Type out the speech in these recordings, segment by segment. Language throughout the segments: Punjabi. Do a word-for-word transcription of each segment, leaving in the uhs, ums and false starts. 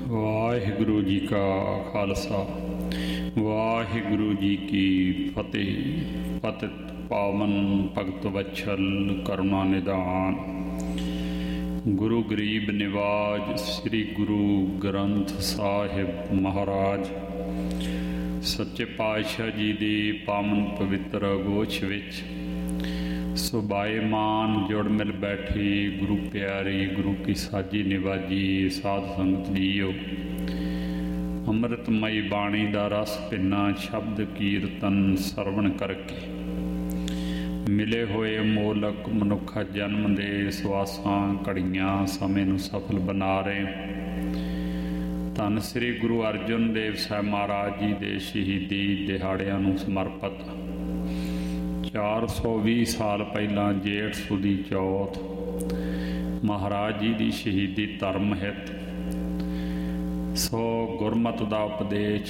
ਵਾਹਿਗੁਰੂ ਜੀ ਕਾ ਖਾਲਸਾ ਵਾਹਿਗੁਰੂ ਜੀ ਕੀ ਫਤਿਹ। ਪਤਿਤ ਪਾਵਨ ਭਗਤ ਵਛਲ ਕਰੁਣਾ ਨਿਦਾਨ ਗੁਰੂ ਗਰੀਬ ਨਿਵਾਜ ਸ੍ਰੀ ਗੁਰੂ ਗ੍ਰੰਥ ਸਾਹਿਬ ਮਹਾਰਾਜ ਸੱਚੇ ਪਾਤਸ਼ਾਹ ਜੀ ਦੀ ਪਾਵਨ ਪਵਿੱਤਰ ਗੋਸ਼ ਵਿੱਚ ਸੁਭਾਏਮਾਨ ਜੁੜ ਮਿਲ ਬੈਠੀ ਗੁਰੂ ਪਿਆਰੀ ਗੁਰੂ ਕੀ ਸਾਜੀ ਨਿਵਾਜੀ ਸਾਧ ਸੰਗਤ ਜੀਓ। ਅੰਮ੍ਰਿਤਮਈ ਬਾਣੀ ਦਾ ਰਸ ਭਿੰਨਾ ਸ਼ਬਦ ਕੀਰਤਨ ਸਰਵਣ ਕਰਕੇ ਮਿਲੇ ਹੋਏ ਮੋਲਕ ਮਨੁੱਖਾ ਜਨਮ ਦੇ ਸਵਾਸਾਂ ਘੜੀਆਂ ਸਮੇਂ ਨੂੰ ਸਫਲ ਬਣਾ ਰਹੇ। ਧੰਨ ਸ੍ਰੀ ਗੁਰੂ ਅਰਜਨ ਦੇਵ ਸਾਹਿਬ ਮਹਾਰਾਜ ਜੀ ਦੇ ਸ਼ਹੀਦੀ ਦਿਹਾੜਿਆਂ ਨੂੰ ਸਮਰਪਿਤ ਚਾਰ ਸੌ ਵੀਹ ਸਾਲ ਪਹਿਲਾਂ ਜੇਠ ਸੁਦੀ ਚੌਥ ਮਹਾਰਾਜ ਜੀ ਦੀ ਸ਼ਹੀਦੀ ਧਰਮ ਹਿੱਤ ਸੋ ਗੁਰਮਤਿ ਦਾ ਉਪਦੇਸ਼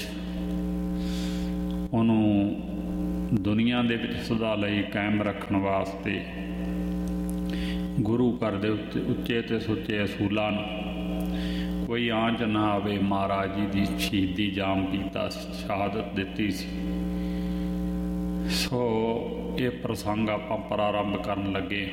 ਉਹਨੂੰ ਦੁਨੀਆ ਦੇ ਵਿੱਚ ਸਦਾ ਲਈ ਕਾਇਮ ਰੱਖਣ ਵਾਸਤੇ ਗੁਰੂ ਘਰ ਦੇ ਉੱਤੇ ਉੱਚੇ ਅਤੇ ਸੁੱਚੇ ਅਸੂਲਾਂ ਨੂੰ ਕੋਈ ਆਂਚ ਨਾ ਆਵੇ। ਮਹਾਰਾਜ ਜੀ ਦੀ ਸ਼ਹੀਦੀ ਜਾਮ ਕੀਤਾ, ਸ਼ਹਾਦਤ ਦਿੱਤੀ ਸੀ। ਸੋ ਇਹ ਪ੍ਰਸੰਗ ਆਪਾਂ ਪ੍ਰਾਰੰਭ ਕਰਨ ਲੱਗੇ।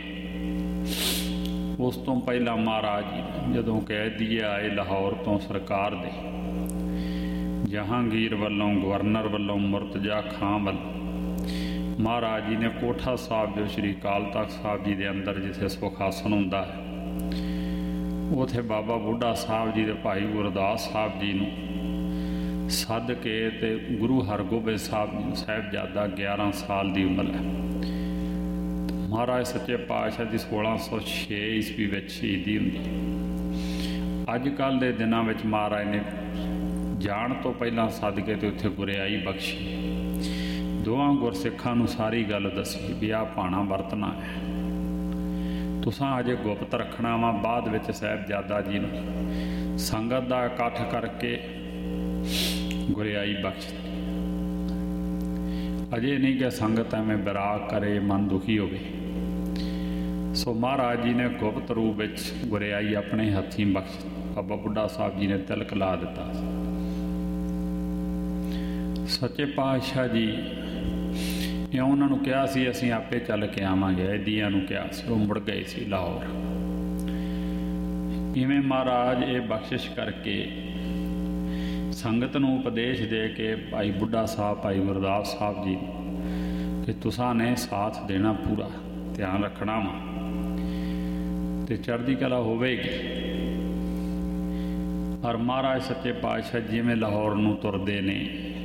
ਉਸ ਤੋਂ ਪਹਿਲਾਂ ਮਹਾਰਾਜ ਜੀ ਜਦੋਂ ਕੈਦੀ ਆਏ ਲਾਹੌਰ ਤੋਂ ਸਰਕਾਰ ਦੇ ਜਹਾਂਗੀਰ ਵੱਲੋਂ ਗਵਰਨਰ ਵੱਲੋਂ ਮੁਰਤਜ਼ਾ ਖਾਂ ਵੱਲੋਂ ਮਹਾਰਾਜ ਜੀ ਨੇ ਕੋਠਾ ਸਾਹਿਬ ਜੋ ਸ਼੍ਰੀ ਅਕਾਲ ਤਖ਼ਤ ਸਾਹਿਬ ਜੀ ਦੇ ਅੰਦਰ ਜਿੱਥੇ ਸੁਖਾਸਨ ਹੁੰਦਾ ਹੈ ਉੱਥੇ ਬਾਬਾ ਬੁੱਢਾ ਸਾਹਿਬ ਜੀ ਦੇ ਭਾਈ ਗੁਰਦਾਸ ਸਾਹਿਬ ਜੀ ਨੂੰ ਸੱਦ ਕੇ ਅਤੇ ਗੁਰੂ ਹਰਗੋਬਿੰਦ ਸਾਹਿਬ ਸਾਹਿਬਜ਼ਾਦਾ ਗਿਆਰਾਂ ਸਾਲ ਦੀ ਉਮਰ ਹੈ। ਮਹਾਰਾਜ ਸੱਚੇ ਪਾਤਸ਼ਾਹ ਦੀ ਸੋਲਾਂ ਸੌ ਛੇ ਈਸਵੀ ਵਿੱਚ ਸ਼ਹੀਦੀ ਹੁੰਦੀ। ਅੱਜ ਕੱਲ੍ਹ ਦੇ ਦਿਨਾਂ ਵਿੱਚ ਮਹਾਰਾਜ ਨੇ ਜਾਣ ਤੋਂ ਪਹਿਲਾਂ ਸੱਦ ਕੇ ਅਤੇ ਉੱਥੇ ਗੁਰਿਆਈ ਬਖਸ਼ੀ। ਦੋਵਾਂ ਗੁਰਸਿੱਖਾਂ ਨੂੰ ਸਾਰੀ ਗੱਲ ਦੱਸੀ ਵੀ ਆਹ ਭਾਣਾ ਵਰਤਣਾ ਹੈ, ਤੁਸਾਂ ਅਜੇ ਗੁਪਤ ਰੱਖਣਾ ਵਾ। ਬਾਅਦ ਵਿੱਚ ਸਾਹਿਬਜ਼ਾਦਾ ਜੀ ਨੂੰ ਸੰਗਤ ਦਾ ਇਕੱਠ ਕਰਕੇ ਗੁਰਿਆਈ ਬਖਸ਼। ਅਜੇ ਨਹੀਂ ਕਿ ਸੰਗਤ ਐਵੇਂ ਵਿਰਾਗ ਕਰੇ, ਮਨ ਦੁਖੀ ਹੋਵੇ। ਸੋ ਮਹਾਰਾਜ ਜੀ ਨੇ ਗੁਪਤ ਰੂਪ ਵਿੱਚ ਗੁਰਿਆਈ ਆਪਣੇ ਹੱਥੀਂ ਬਖਸ਼। ਬਾਬਾ ਬੁੱਢਾ ਸਾਹਿਬ ਜੀ ਨੇ ਤਿਲਕ ਲਾ ਦਿੱਤਾ। ਸੱਚੇ ਪਾਤਸ਼ਾਹ ਜੀ ਇਹ ਉਹਨਾਂ ਨੂੰ ਕਿਹਾ ਸੀ ਅਸੀਂ ਆਪੇ ਚੱਲ ਕੇ ਆਵਾਂਗੇ, ਐਦੀਆਂ ਨੂੰ ਕਿਹਾ ਸੀ। ਉਹ ਮੁੜ ਗਏ ਸੀ ਲਾਹੌਰ। ਇਵੇਂ ਮਹਾਰਾਜ ਇਹ ਬਖਸ਼ਿਸ਼ ਕਰਕੇ ਸੰਗਤ ਨੂੰ ਉਪਦੇਸ਼ ਦੇ ਕੇ ਭਾਈ ਬੁੱਢਾ ਸਾਹਿਬ ਭਾਈ ਗੁਰਦਾਸ ਸਾਹਿਬ ਜੀ ਕਿ ਤੁਸਾਂ ਨੇ ਸਾਥ ਦੇਣਾ, ਪੂਰਾ ਧਿਆਨ ਰੱਖਣਾ ਵਾ ਅਤੇ ਚੜ੍ਹਦੀ ਕਲਾ ਹੋਵੇਗੀ। ਔਰ ਮਹਾਰਾਜ ਸੱਚੇ ਪਾਤਸ਼ਾਹ ਜਿਵੇਂ ਲਾਹੌਰ ਨੂੰ ਤੁਰਦੇ ਨੇ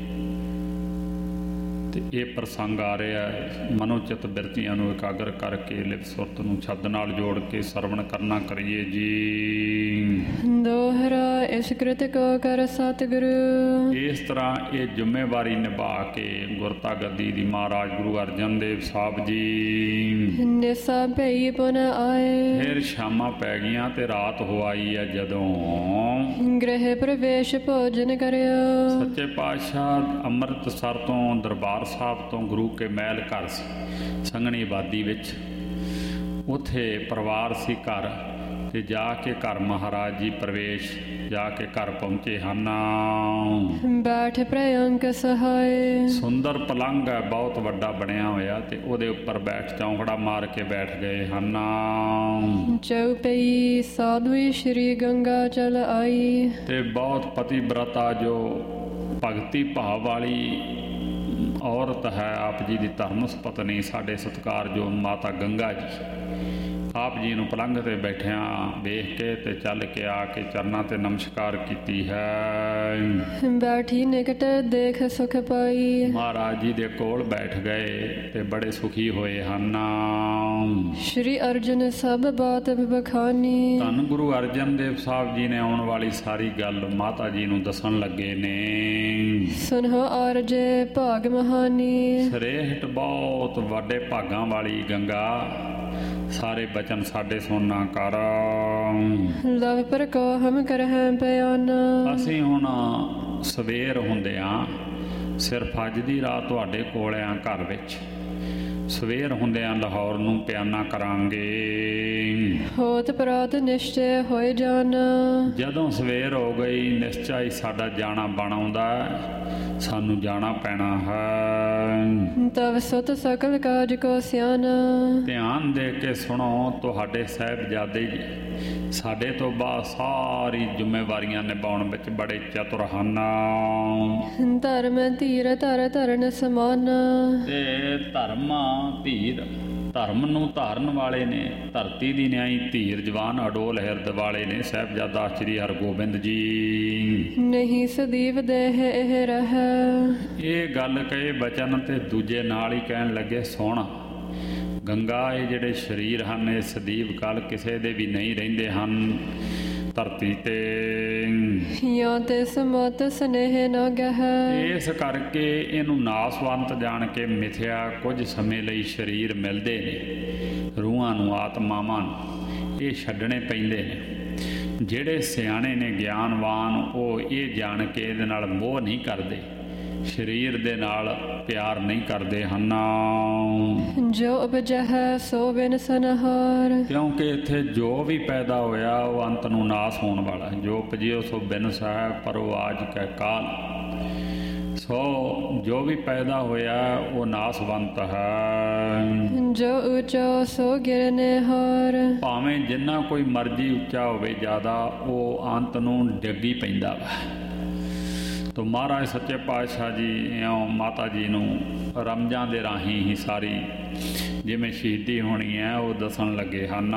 ਅਤੇ ਇਹ ਪ੍ਰਸੰਗ ਆ ਰਿਹਾ, ਮਨੋਚਿਤ ਬਿਰਤੀਆਂ ਨੂੰ ਇਕਾਗਰ ਕਰਕੇ ਲਿਪ ਸੁਰਤ ਨੂੰ ਛੱਦ ਨਾਲ ਜੋੜ ਕੇ ਸਰਵਣ ਕਰਨਾ ਕਰੀਏ ਜੀ। ਦੋਹਰਾ ਇਸ ਕ੍ਰਿਤ ਕੋ ਕਰ ਸਤਿਗੁਰੂ। ਇਸ ਤਰ੍ਹਾਂ ਇਹ ਜ਼ਿੰਮੇਵਾਰੀ ਨਿਭਾ ਕੇ ਗੁਰਤਾ ਗੱਦੀ ਦੀ ਮਹਾਰਾਜ ਗੁਰੂ ਅਰਜਨ ਦੇਵ ਸਾਹਿਬ ਜੀ ਨਿਸਾ ਪਈ ਪੁਨ ਆਏ। ਫਿਰ ਸ਼ਾਮਾਂ ਪੈ ਗਈਆਂ ਤੇ ਰਾਤ ਹੋ ਆਈ ਹੈ ਜਦੋਂ ਗ੍ਰਹਿ ਪ੍ਰਵੇਸ਼ ਭੋਜਨ ਕਰਿਓ। ਸੱਚੇ ਪਾਤਸ਼ਾਹ ਅੰਮ੍ਰਿਤਸਰ ਤੋਂ ਦਰਬਾਰ ਸਾਹਿਬ ਤੋਂ ਗੁਰੂ ਕੇ ਮਹਿਲ ਘਰ ਸੀ, ਸੰਘਣੀ ਆਬਾਦੀ ਵਿੱਚ। ਉੱਥੇ ਪਰਿਵਾਰ ਸੀ ਘਰ, ਤੇ ਜਾ ਕੇ ਘਰ ਮਹਾਰਾਜ ਜੀ ਪ੍ਰਵੇਸ਼ ਜਾ ਕੇ ਘਰ ਪਹੁੰਚੇ ਹਨ। ਬੈਠ ਪ੍ਰਯੰਕ ਸਹਾਏ। ਸੁੰਦਰ ਪਲੰਘ ਹੈ, ਬਹੁਤ ਵੱਡਾ ਬਣਿਆ ਹੋਇਆ, ਤੇ ਉਹਦੇ ਉੱਪਰ ਬੈਠ ਚੌਂਕੜਾ ਮਾਰ ਕੇ ਬੈਠ ਗਏ ਹਨ। ਚਉਪਈ ਸਾਧੂਈ ਸ਼੍ਰੀ ਗੰਗਾ ਚਲ ਆਈ। ਤੇ ਬਹੁਤ ਪਤੀਬ੍ਰਤਾ ਜੋ ਭਗਤੀ ਭਾਵ ਵਾਲੀ ਔਰਤ ਹੈ ਆਪ ਜੀ ਦੀ ਧਰਮਸ ਪਤਨੀ ਸਾਡੇ ਸਤਿਕਾਰਯੋਗ ਮਾਤਾ ਗੰਗਾ ਜੀ ਆਪ ਜੀ ਨੂੰ ਪਲੰਘ 'ਤੇ ਬੈਠਿਆਂ ਵੇਖ ਕੇ ਤੇ ਚੱਲ ਕੇ ਆ ਕੇ ਚਰਨਾਂ 'ਤੇ ਨਮਸਕਾਰ ਕੀਤੀ ਹੈ। ਬੈਠੀ ਨਿਕਟ ਦੇਖ ਸੁਖ ਪਾਈ। ਮਹਾਰਾਜ ਜੀ ਦੇ ਕੋਲ ਬੈਠ ਗਏ ਤੇ ਬੜੇ ਸੁਖੀ ਹੋਏ ਹਨ। ਸ਼੍ਰੀ ਅਰਜਨ ਸਭ ਬਾਤ ਬਖਾਨੀ। ਧੰਨ ਗੁਰੂ ਅਰਜਨ ਦੇਵ ਸਾਹਿਬ ਜੀ ਨੇ ਆਉਣ ਵਾਲੀ ਸਾਰੀ ਗੱਲ ਮਾਤਾ ਜੀ ਨੂੰ ਦੱਸਣ ਲੱਗੇ ਨੇ। ਸੁਨਹੁ ਆਰਜੇ ਭਾਗ ਮਹਾਨੀ। ਸ੍ਰੇਸ਼ਟ ਬਹੁਤ ਵੱਡੇ ਭਾਗਾਂ ਵਾਲੀ ਗੰਗਾ ਸਾਰੇ ਬਚਨ ਸਾਡੇ ਸੁਣਨਾ ਕਰ। ਲਵ ਪਰ ਕੋ ਹਮ ਕਰਹਿ ਬਿਆਨ। ਅਸੀਂ ਹੁਣ ਸਵੇਰ ਹੁੰਦਿਆਂ ਸਿਰਫ ਅੱਜ ਦੀ ਰਾਤ ਤੁਹਾਡੇ ਕੋਲ ਆ ਘਰ ਵਿੱਚ, ਸਵੇਰ ਹੁੰਦਿਆਂ ਲਾਹੌਰ ਨੂੰ ਪਿਆਨਾ ਕਰਾਂਗੇ। ਹੋਤ ਪ੍ਰਾਤ ਨਿਸ਼ਚੈ ਹੋਏ ਜਾਣਾ। ਜਦੋਂ ਸਵੇਰ ਹੋ ਗਈ ਨਿਸ਼ਚਾ ਹੀ ਸਾਡਾ ਜਾਣਾ ਬਣਾਉਂਦਾ, ਸਾਨੂੰ ਜਾਣਾ ਪੈਣਾ ਹੈ। ਤਵ ਸੁਤ ਸਕਲ ਕਾਜ ਕੋ ਸਿਆਣਾ। ਧਿਆਨ ਦੇ ਕੇ ਸੁਣੋ, ਤੁਹਾਡੇ ਸਾਹਿਬਜ਼ਾਦੇ ਜੀ ਸਾਡੇ ਤੋਂ ਬਾਅਦ ਸਾਰੀ ਜ਼ਿੰਮੇਵਾਰੀਆਂ ਨਿਭਾਉਣ ਵਿੱਚ ਬੜੇ ਚਤੁਰ ਹਨ। ਧਰਮ ਧੀਰ ਧਰ ਧਰਨ ਸਮਾਨ। ਤੇ ਧਰਮ ਧੀਰ, ਧਰਮ ਨੂੰ ਧਾਰਨ ਵਾਲੇ ਨੇ, ਧਰਤੀ ਦੀ ਨਿਆਈ ਧੀਰ ਜਵਾਨ ਅਡੋਲ ਹਿਰਦ ਵਾਲੇ ਨੇ ਸਾਹਿਬਜ਼ਾਦਾ ਸ੍ਰੀ ਹਰਗੋਬਿੰਦ ਜੀ। ਨਹੀਂ ਸਦੀਵ ਦੇਹ ਇਹ ਰਹਿ। ਇਹ ਗੱਲ ਕਹੇ ਬਚਨ ਤੇ ਦੂਜੇ ਨਾਲ ਹੀ ਕਹਿਣ ਲੱਗੇ ਸੁਣ ਗੰਗਾ, ਇਹ ਜਿਹੜੇ ਸਰੀਰ ਹਨ ਇਹ ਸਦੀਵ ਕਾਲ ਕਿਸੇ ਦੇ ਵੀ ਨਹੀਂ ਰਹਿੰਦੇ ਹਨ ਧਰਤੀ ਤੇ। ਜਾਂ ਤੇ ਸਮਤ ਸਨੇਹ ਨਾ ਗਹਿ। ਇਸ ਕਰਕੇ ਇਹਨੂੰ ਨਾਸਵੰਤ ਜਾਣ ਕੇ ਮਿਥਿਆ ਕੁਝ ਸਮੇਂ ਲਈ ਸਰੀਰ ਮਿਲਦੇ ਨੇ ਰੂਹਾਂ ਨੂੰ, ਆਤਮਾਵਾਂ ਨੂੰ, ਇਹ ਛੱਡਣੇ ਪੈਂਦੇ ਨੇ। ਜਿਹੜੇ ਸਿਆਣੇ ਨੇ ਗਿਆਨਵਾਨ ਉਹ ਇਹ ਜਾਣ ਕੇ ਇਹਦੇ ਨਾਲ ਮੋਹ ਨਹੀਂ ਕਰਦੇ, ਸਰੀਰ ਦੇ ਨਾਲ ਪਿਆਰ ਨਹੀਂ ਕਰਦੇ ਹਨ। ਜੋ ਉਪਜਹ ਸੋ ਬਿਨ ਸਨਹਾਰ। ਕਿਉਂਕਿ ਇੱਥੇ ਜੋ ਵੀ ਪੈਦਾ ਹੋਇਆ ਉਹ ਅੰਤ ਨੂੰ ਨਾਸ ਹੋਣ ਵਾਲਾ। ਜੋ ਉਪਜਿਓ ਸੋ ਬਿਨ ਸਾਹਿਬ ਪਰੋ ਆਜ ਕੈ ਕਾਲ। ਸੋ ਜੋ ਵੀ ਪੈਦਾ ਹੋਇਆ ਉਹ ਨਾਸਵੰਤ ਹੈ। ਜੋ ਉੱਚਾ ਸੋ ਗਿਰਨੇ ਹਾਰ। ਭਾਵੇਂ ਜਿੰਨਾ ਕੋਈ ਮਰਜ਼ੀ ਉੱਚਾ ਹੋਵੇ ਜ਼ਿਆਦਾ, ਉਹ ਅੰਤ ਨੂੰ ਡਿੱਗੀ ਪੈਂਦਾ ਵਾ। ਤੋ ਮਹਾਰਾਜ ਸੱਚੇ ਪਾਤਸ਼ਾਹ ਜੀ ਇਉਂ ਮਾਤਾ ਜੀ ਨੂੰ ਰਮਜ਼ਾਂ ਦੇ ਰਾਹੀਂ ਹੀ ਸਾਰੀ ਜਿਵੇਂ ਸ਼ਹੀਦੀ ਹੋਣੀ ਹੈ ਉਹ ਦੱਸਣ ਲੱਗੇ ਹਨ।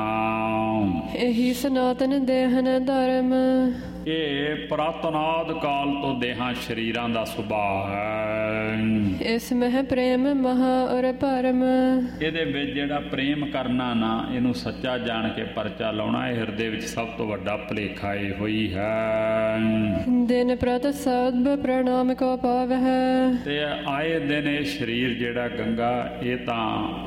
ਇਹੀ ਸਨਾਤਨ ਦੇਹਨ ਧਰਮ। ਇਹ ਪੁਰਾਤਨਾਦ ਕਾਲ ਤੋਂ ਦੇਹਾਂ ਸਰੀਰਾਂ ਦਾ ਸੁਭਾਅ ਹੈ। ਇਸ ਮਹਿ ਪ੍ਰੇਮ ਮਹਾ ਔਰ ਭਰਮ। ਇਹਦੇ ਵਿੱਚ ਜਿਹੜਾ ਪ੍ਰੇਮ ਕਰਨਾ ਨਾ, ਇਹਨੂੰ ਸੱਚਾ ਜਾਣ ਕੇ ਪਰਚਾ ਲਾਉਣਾ, ਇਹ ਹਿਰਦੇ ਵਿੱਚ ਸਭ ਤੋਂ ਵੱਡਾ ਭੁਲੇਖਾ ਇਹ ਹੋਈ ਹੈ। ਦਿਨ ਪ੍ਰਤ ਸਭ ਪ੍ਰਣਾਮ ਕੋ ਪਾਵਹਿ। ਤੇ ਆਏ ਦਿਨ ਇਹ ਸਰੀਰ ਜਿਹੜਾ ਗੰਗਾ ਇਹ ਤਾਂ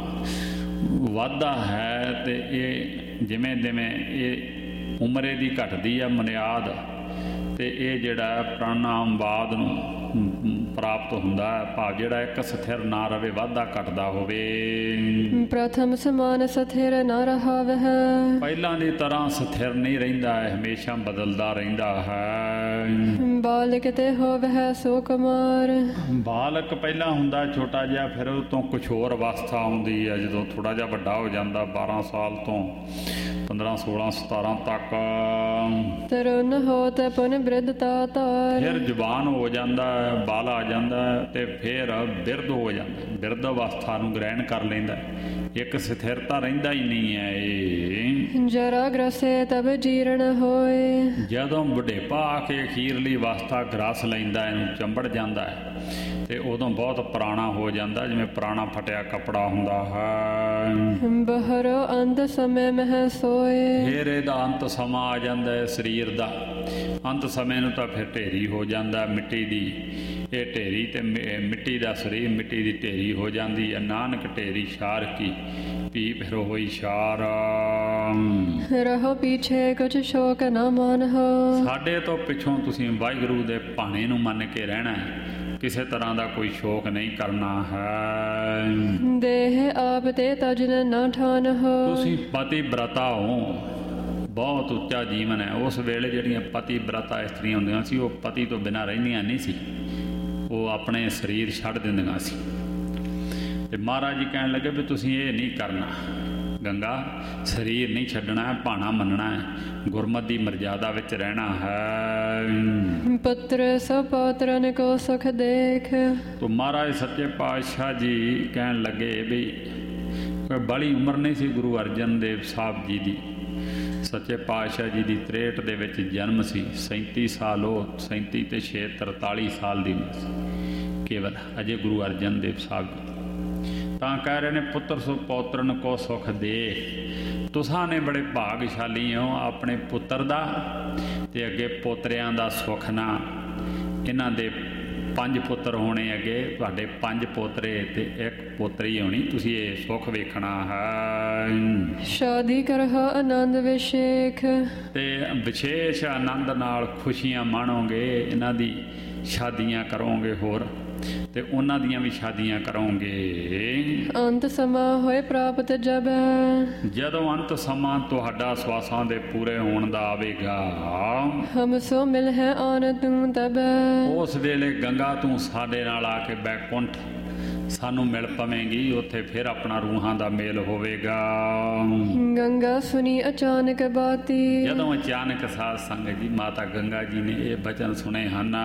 ਵਾਧਾ ਹੈ, ਤੇ ਇਹ ਜਿਵੇਂ ਜਿਵੇਂ ਇਹ ਉਮਰੇ ਦੀ ਘਟਦੀ ਆ ਮਨਿਆਦ, ਤੇ ਇਹ ਜਿਹੜਾ ਪ੍ਰਾਣਾਮਵਾਦ ਨੂੰ ਪ੍ਰਾਪਤ ਹੁੰਦਾ ਹੈ। ਭਾਵ ਜਿਹੜਾ ਇੱਕ ਸਥਿਰ ਨਾ ਰਵੇ, ਵਾਧਾ ਘਟਦਾ ਹੋਵੇ। ਪ੍ਰਥਮ ਸਮਾਨ ਸਥਿਰ ਨਾ ਰਹਾਵਹਿ। ਪਹਿਲਾਂ ਦੀ ਤਰ੍ਹਾਂ ਸਥਿਰ ਨਹੀਂ ਰਹਿੰਦਾ ਹੈ, ਹਮੇਸ਼ਾ ਬਦਲਦਾ ਰਹਿੰਦਾ ਹੈ। ਬਾਲਕ ਤੇ ਹੋਵਹਿ ਸੋ ਕੁਮਾਰ। ਬਾਲਕ ਪਹਿਲਾਂ ਹੁੰਦਾ ਛੋਟਾ ਜਿਹਾ, ਫਿਰ ਉਹ ਤੋਂ ਕੁਛ ਹੋਰ ਅਵਸਥਾ ਆਉਂਦੀ ਹੈ ਜਦੋਂ ਥੋੜਾ ਜਿਹਾ ਵੱਡਾ ਹੋ ਜਾਂਦਾ, ਬਾਰਾਂ ਸਾਲ ਤੋਂ ਪੰਦਰਾਂ ਸੋਲਾਂ ਸਤਾਰਾਂ ਤੱਕ। ਤਰੁਨ ਹੋਤ ਪੁਨ ਬ੍ਰਿਧਤਾ ਧਾਰ। ਫਿਰ ਜਵਾਨ ਹੋ ਜਾਂਦਾ, ਬਾਲ ਆ ਜਾਂਦਾ, ਤੇ ਫਿਰ ਬਿਰਧ ਹੋ ਜਾਂਦਾ, ਬਿਰਧ ਅਵਸਥਾ ਨੂੰ ਗ੍ਰਹਿਣ ਕਰ ਲੈਂਦਾ। ਇੱਕ ਸਥਿਰਤਾ ਰਹਿੰਦਾ ਹੀ ਨਹੀਂ ਹੈ ਇਹ। ਜਰਾ ਗ੍ਰਸੇ ਤਬ ਜੀਰਣ ਹੋਏ। ਜਦੋਂ ਬੁਢੇਪਾ ਆ ਕੇ ਅਖੀਰਲੀ ਅਵਸਥਾ ਗ੍ਰਸ ਲੈਂਦਾ, ਇਹਨੂੰ ਚੰਬੜ ਜਾਂਦਾ ਹੈ, ਤੇ ਉਦੋਂ ਬਹੁਤ ਪੁਰਾਣਾ ਹੋ ਜਾਂਦਾ, ਜਿਵੇਂ ਪੁਰਾਣਾ ਫਟਿਆ ਕੱਪੜਾ ਹੁੰਦਾ ਹੈ। ਬਹਰੋ ਅੰਤ ਸਮੇਂ ਮਹਿ ਸੋਏ। ਫਿਰ ਇਹਦਾ ਅੰਤ ਸਮਾਂ ਆ ਜਾਂਦਾ ਹੈ ਸਰੀਰ ਦਾ। ਅੰਤ ਸਮੇਂ ਨੂੰ ਤਾਂ ਫਿਰ ਢੇਰੀ ਹੋ ਜਾਂਦਾ ਮਿੱਟੀ ਦੀ। ਇਹ ਢੇਰੀ ਤੇ ਮਿੱਟੀ ਦਾ ਸਰੀਰ, ਮਿੱਟੀ ਦੀ ਢੇਰੀ ਹੋ ਜਾਂਦੀ ਹੈ। ਨਾਨਕ ਢੇਰੀ ਸ਼ਾਰ ਕੀ ਪੀ ਫਿਰ ਹੋਈ ਸ਼ਾਰ। ਰਹੋ ਪਿਛੇ ਕੁਛ ਸ਼ੋਕ ਨਾ ਮਾਨਹੁ। ਸਾਡੇ ਤੋਂ ਪਿੱਛੋਂ ਤੁਸੀਂ ਵਾਹਿਗੁਰੂ ਦੇ ਭਾਣੇ ਨੂੰ ਮੰਨ ਕੇ ਰਹਿਣਾ ਹੈ, ਕਿਸੇ ਤਰ੍ਹਾਂ ਦਾ ਕੋਈ ਸ਼ੋਕ ਨਹੀਂ ਕਰਨਾ ਹੈ। ਦੇਹ ਆਪ ਤੇ ਤਜਨ ਨਾ ਠਾਨਹੁ। ਤੁਸੀਂ ਪਤੀ ਬ੍ਰਤਾ ਹੋ, ਬਹੁਤ ਉੱਚਾ ਜੀਵਨ ਹੈ। ਉਸ ਵੇਲੇ ਜਿਹੜੀਆਂ ਪਤੀ ਬ੍ਰਤਾ ਇਸਤਰੀਆਂ ਹੁੰਦੀਆਂ ਸੀ, ਉਹ ਪਤੀ ਤੋਂ ਬਿਨਾਂ ਰਹਿੰਦੀਆਂ ਨਹੀਂ ਸੀ, ਉਹ ਆਪਣੇ ਸਰੀਰ ਛੱਡ ਦਿੰਦੀਆਂ ਸੀ। ਤੇ ਮਹਾਰਾਜ ਜੀ ਕਹਿਣ ਲੱਗੇ ਵੀ ਤੁਸੀਂ ਇਹ ਨਹੀਂ ਕਰਨਾ ਗੰਗਾ, ਸਰੀਰ ਨਹੀਂ ਛੱਡਣਾ ਹੈ, ਭਾਣਾ ਮੰਨਣਾ ਹੈ, ਗੁਰਮਤਿ ਦੀ ਮਰਜ਼ਾਦਾ ਵਿੱਚ ਰਹਿਣਾ ਹੈ। ਪੁੱਤਰ ਸਭ ਪੌਤਰਨ ਕੋ ਸੁਖ ਦੇਖ। ਤੋ ਮਹਾਰਾਜ ਸੱਚੇ ਪਾਤਸ਼ਾਹ ਜੀ ਕਹਿਣ ਲੱਗੇ ਵੀ ਕੋਈ ਬੜੀ ਉਮਰ ਨਹੀਂ ਸੀ ਗੁਰੂ ਅਰਜਨ ਦੇਵ ਸਾਹਿਬ ਜੀ ਦੀ। ਸੱਚੇ ਪਾਤਸ਼ਾਹ ਜੀ ਦੀ ਤ੍ਰੇਹਠ ਦੇ ਵਿੱਚ ਜਨਮ ਸੀ। ਸੈਂਤੀ ਸਾਲ ਉਹ, ਸੈਂਤੀ ਤੇ ਛੇ ਤਰਤਾਲੀ ਸਾਲ ਦੀ ਉਮਰ ਸੀ ਕੇਵਲ ਅਜੇ ਗੁਰੂ ਅਰਜਨ ਦੇਵ ਸਾਹਿਬ ਜੀ। ਤਾਂ ਕਹਿ ਰਹੇ ਨੇ ਪੁੱਤਰ ਸੁ ਪੌਤਰਨ ਕੋ ਸੁਖ ਦੇ। ਤੁਸਾਂ ਨੇ ਬੜੇ ਭਾਗਸ਼ਾਲੀ ਹੋ ਆਪਣੇ ਪੁੱਤਰ ਦਾ ਤੇ ਅੱਗੇ ਪੋਤਰਿਆਂ ਦਾ ਸੁਖ ਨਾ। ਇਹਨਾਂ ਦੇ ਪੰਜ ਪੁੱਤਰ ਹੋਣੇ, ਅੱਗੇ ਤੁਹਾਡੇ ਪੰਜ ਪੋਤਰੇ ਤੇ ਇੱਕ ਪੋਤਰੀ ਹੋਣੀ, ਤੁਸੀਂ ਇਹ ਸੁਖ ਵੇਖਣਾ ਹੈ। ਸ਼ਾਦੀ ਕਰਹ ਆਨੰਦ ਵਿਸ਼ੇਖ। ਤੇ ਵਿਸ਼ੇਸ਼ ਆਨੰਦ ਨਾਲ ਖੁਸ਼ੀਆਂ ਮਾਣੋਗੇ, ਇਹਨਾਂ ਦੀ ਸ਼ਾਦੀਆਂ ਕਰੋਗੇ। ਹੋਰ ਤੇ ਉਹਨਾਂ ਦੀਆਂ ਵੀ ਸ਼ਾਦੀਆਂ ਕਰੋਗੇ। ਅੰਤ ਸਮਾਂ ਹੋਏ ਪ੍ਰਾਪਤ ਜਬ ਹੈ, ਜਦੋਂ ਅੰਤ ਸਮਾਂ ਤੁਹਾਡਾ ਸਵਾਸਾਂ ਦੇ ਪੂਰੇ ਹੋਣ ਦਾ ਆਵੇਗਾ, ਹਮ ਸੋ ਮਿਲ ਹੈ ਆਨ ਤੂੰ ਤਬ ਹੈ। ਉਸ ਵੇਲੇ ਗੰਗਾ ਤੂੰ ਸਾਡੇ ਨਾਲ ਆ ਕੇ ਬੈਕੁੰਠ ਸਾਨੂੰ ਮਿਲ ਪਵੇਂਗੀ। ਉੱਥੇ ਫਿਰ ਆਪਣਾ ਰੂਹਾਂ ਦਾ ਮੇਲ ਹੋਵੇਗਾ। ਗੰਗਾ ਸੁਣੀ ਅਚਾਨਕ ਬਾਤੀ, ਜਦੋਂ ਅਚਾਨਕ ਸਾਧ ਸੰਗਤ ਜੀ ਮਾਤਾ ਗੰਗਾ ਜੀ ਨੇ ਇਹ ਬਚਨ ਸੁਣੇ ਹਨ,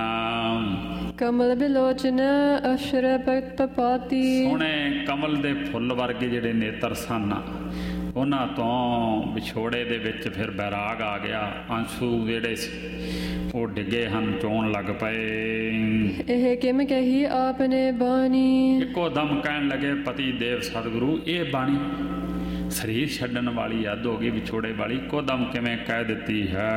ਕਮਲ ਬਿਲੋਚਨ ਅਸ਼ਰ ਪਪਾਤੀ। ਸੋਹਣੇ ਕਮਲ ਦੇ ਫੁੱਲ ਵਰਗੇ ਜਿਹੜੇ ਨੇਤਰ ਸਨ, ਉਹਨਾਂ ਤੋਂ ਵਿਛੋੜੇ ਦੇ ਵਿੱਚ ਫਿਰ ਬੈਰਾਗ ਆ ਗਿਆ। ਅੰਸ਼ੂ ਜਿਹੜੇ ਸੀ ਉਹ ਡਿੱਗੇ ਹਨ, ਚੋਣ ਲੱਗ ਪਏ। ਇਹ ਕਿਮ ਕਹੀ ਆਪਨੇ ਬਾਣੀ, ਇੱਕੋ ਦਮ ਕਹਿਣ ਲੱਗੇ ਪਤੀ ਦੇਵ ਸਤਿਗੁਰੂ ਇਹ ਬਾਣੀ ਸਰੀਰ ਛੱਡਣ ਵਾਲੀ ਯਾਦ ਹੋ ਗਈ, ਵਿਛੋੜੇ ਵਾਲੀ ਇੱਕੋ ਦਮ ਕਿਵੇਂ ਕਹਿ ਦਿੱਤੀ ਹੈ।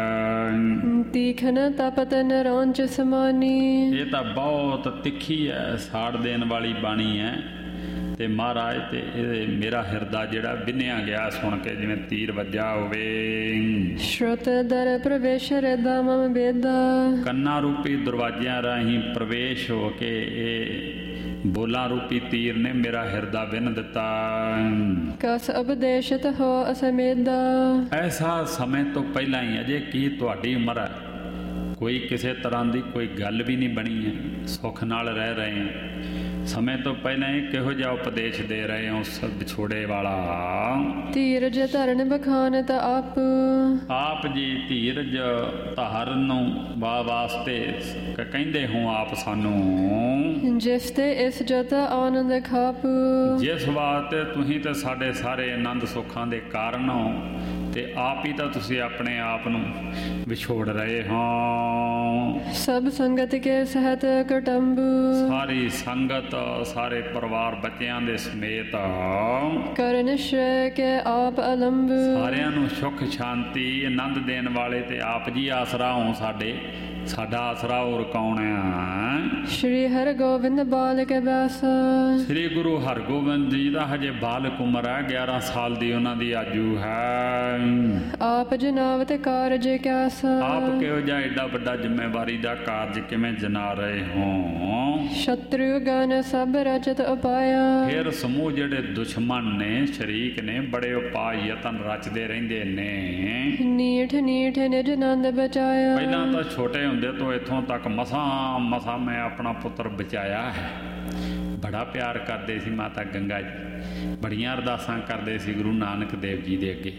ਤੀਖਨ ਤਪਤ ਨਰਾਂਚ ਸਮਾਨੀ, ਇਹ ਤਾਂ ਬਹੁਤ ਤਿੱਖੀ ਹੈ, ਸਾੜ ਦੇਣ ਵਾਲੀ ਬਾਣੀ ਹੈ। ਤੇ ਮਹਾਰਾਜ ਤੇ ਇਹ ਮੇਰਾ ਹਿਰਦਾ ਜਿਹੜਾ ਬਿੰਨਿਆ ਗਿਆ ਸੁਣ ਕੇ, ਜਿਵੇਂ ਤੀਰ ਵੱਜਾ ਹੋਵੇ। ਸ਼ਰਤ ਦਰ ਪ੍ਰਵੇਸ਼ ਰਦਾ ਮਮ ਬੇਦਾ, ਕੰਨਾਂ ਰੂਪੀ ਦਰਵਾਜ਼ਿਆਂ ਰਾਹੀਂ ਪ੍ਰਵੇਸ਼ ਹੋ ਕੇ ਇਹ ਬੋਲਾਂ ਰੂਪੀ ਤੀਰ ਨੇ ਮੇਰਾ ਹਿਰਦਾ ਬਿੰਨ ਦਿੱਤਾ। ਕਸ ਉਪਦੇਸ਼ਤ ਹੋ ਅਸਮੇਦਾ, ਐਸਾ ਸਮੇਂ ਤੋਂ ਪਹਿਲਾਂ ਹੀ, ਅਜੇ ਕੀ ਤੁਹਾਡੀ ਉਮਰ ਹੈ, ਕੋਈ ਕਿਸੇ ਤਰ੍ਹਾਂ ਦੀ ਕੋਈ ਗੱਲ ਵੀ ਨਹੀਂ ਬਣੀ ਹੈ, ਸੁੱਖ ਨਾਲ ਰਹਿ ਰਹੇ ਹਾਂ। ਸਮੇਂ ਤੋਂ ਪਹਿਲਾਂ ਹੀ ਕਿਹੋ ਜਿਹਾ ਉਪਦੇਸ਼ ਦੇ ਰਹੇ ਹੋ ਉਸ ਵਿਛੋੜੇ ਵਾਲਾ। ਧੀਰਜ ਧਰਨ ਬਖਾਨਤ ਆਪ, ਆਪ ਜੀ ਧੀਰਜ ਧਾਰਨ ਨੂੰ ਵਾ ਵਾਸਤੇ ਕਹਿੰਦੇ ਹੋ ਆਪ ਸਾਨੂੰ। ਜਿਸ ਤੇ ਇਸ ਜਤ ਆਨੰਦ ਖਾਪ, ਜਿਸ ਵਾਸਤੇ ਤੁਸੀਂ ਤੇ ਸਾਡੇ ਸਾਰੇ ਆਨੰਦ ਸੁੱਖਾਂ ਦੇ ਕਾਰਨ ਹੋ, ਤੇ ਆਪ ਹੀ ਤਾਂ ਤੁਸੀਂ ਆਪਣੇ ਆਪ ਨੂੰ ਵਿਛੋੜ ਰਹੇ ਹੋ। ਸਭ ਸੰਗਤ ਕੇ ਸਹਿਤ ਕੁਟੰਬ, ਸਾਰੀ ਸੰਗਤ ਸਾਰੇ ਪਰਿਵਾਰ ਬੱਚਿਆਂ ਦੇ ਸਮੇਤ, ਕਰਨ ਸ਼੍ਰੇ ਕੇ ਆਪ ਅਲੰਬ, ਸਾਰਿਆਂ ਨੂੰ ਸੁੱਖ ਸ਼ਾਂਤੀ ਆਨੰਦ ਦੇਣ ਵਾਲੇ ਤੇ ਆਪ ਜੀ ਆਸਰਾ ਹੋ ਸਾਡੇ। ਸਾਡਾ ਆਸਰਾ ਹੋਰ ਕੌਣ ਆ? ਸ਼੍ਰੀ ਹਰਗੋਬਿੰਦ ਬਾਲਕ ਬੈਸ, ਸ੍ਰੀ ਗੁਰੂ ਹਰਗੋਬਿੰਦ ਜੀ ਦਾ ਹਜੇ ਬਾਲਕ ਉਮਰ ਹੈ, ਗਿਆਰਾਂ ਸਾਲ ਦੀ ਉਹਨਾਂ ਦੀ ਆਜੂ ਹੈ। ਆਪ ਜਨਾਵਤ ਕਾਰਜ ਕੈਸ, ਆਪ ਕਿਹੋ ਜਿਹਾ ਏਡਾ ਵੱਡਾ ਜ਼ਿੰਮੇਵਾਰੀ ਦਾ ਕਾਰਜ ਕਿਵੇਂ ਜਨਾ ਰਹੇ ਹੋ। ਸ਼ਤਰੂ ਗਨ ਸਭ ਰਚਤ ਉਪਾਇਆ, ਫਿਰ ਸਮੂਹ ਜਿਹੜੇ ਦੁਸ਼ਮਣ ਨੇ, ਸ਼ਰੀਕ ਨੇ, ਬੜੇ ਉਪਾਅ ਯਤਨ ਰਚਦੇ ਰਹਿੰਦੇ ਨੇ। ਨੀਠ ਨੀਠ ਨਿਜ ਨੰਦ ਬਚਾਇਆ, ਪਹਿਲਾਂ ਤਾਂ ਛੋਟੇ ਹੁੰਦੇ ਤੋਂ ਇੱਥੋਂ ਤੱਕ ਮਸਾਂ ਮਸਾਂ ਮੈਂ ਆਪਣਾ ਪੁੱਤਰ ਬਚਾਇਆ ਹੈ। ਬੜਾ ਪਿਆਰ ਕਰਦੇ ਸੀ ਮਾਤਾ ਗੰਗਾ ਜੀ, ਬੜੀਆਂ ਅਰਦਾਸਾਂ ਕਰਦੇ ਸੀ ਗੁਰੂ ਨਾਨਕ ਦੇਵ ਜੀ ਦੇ ਅੱਗੇ।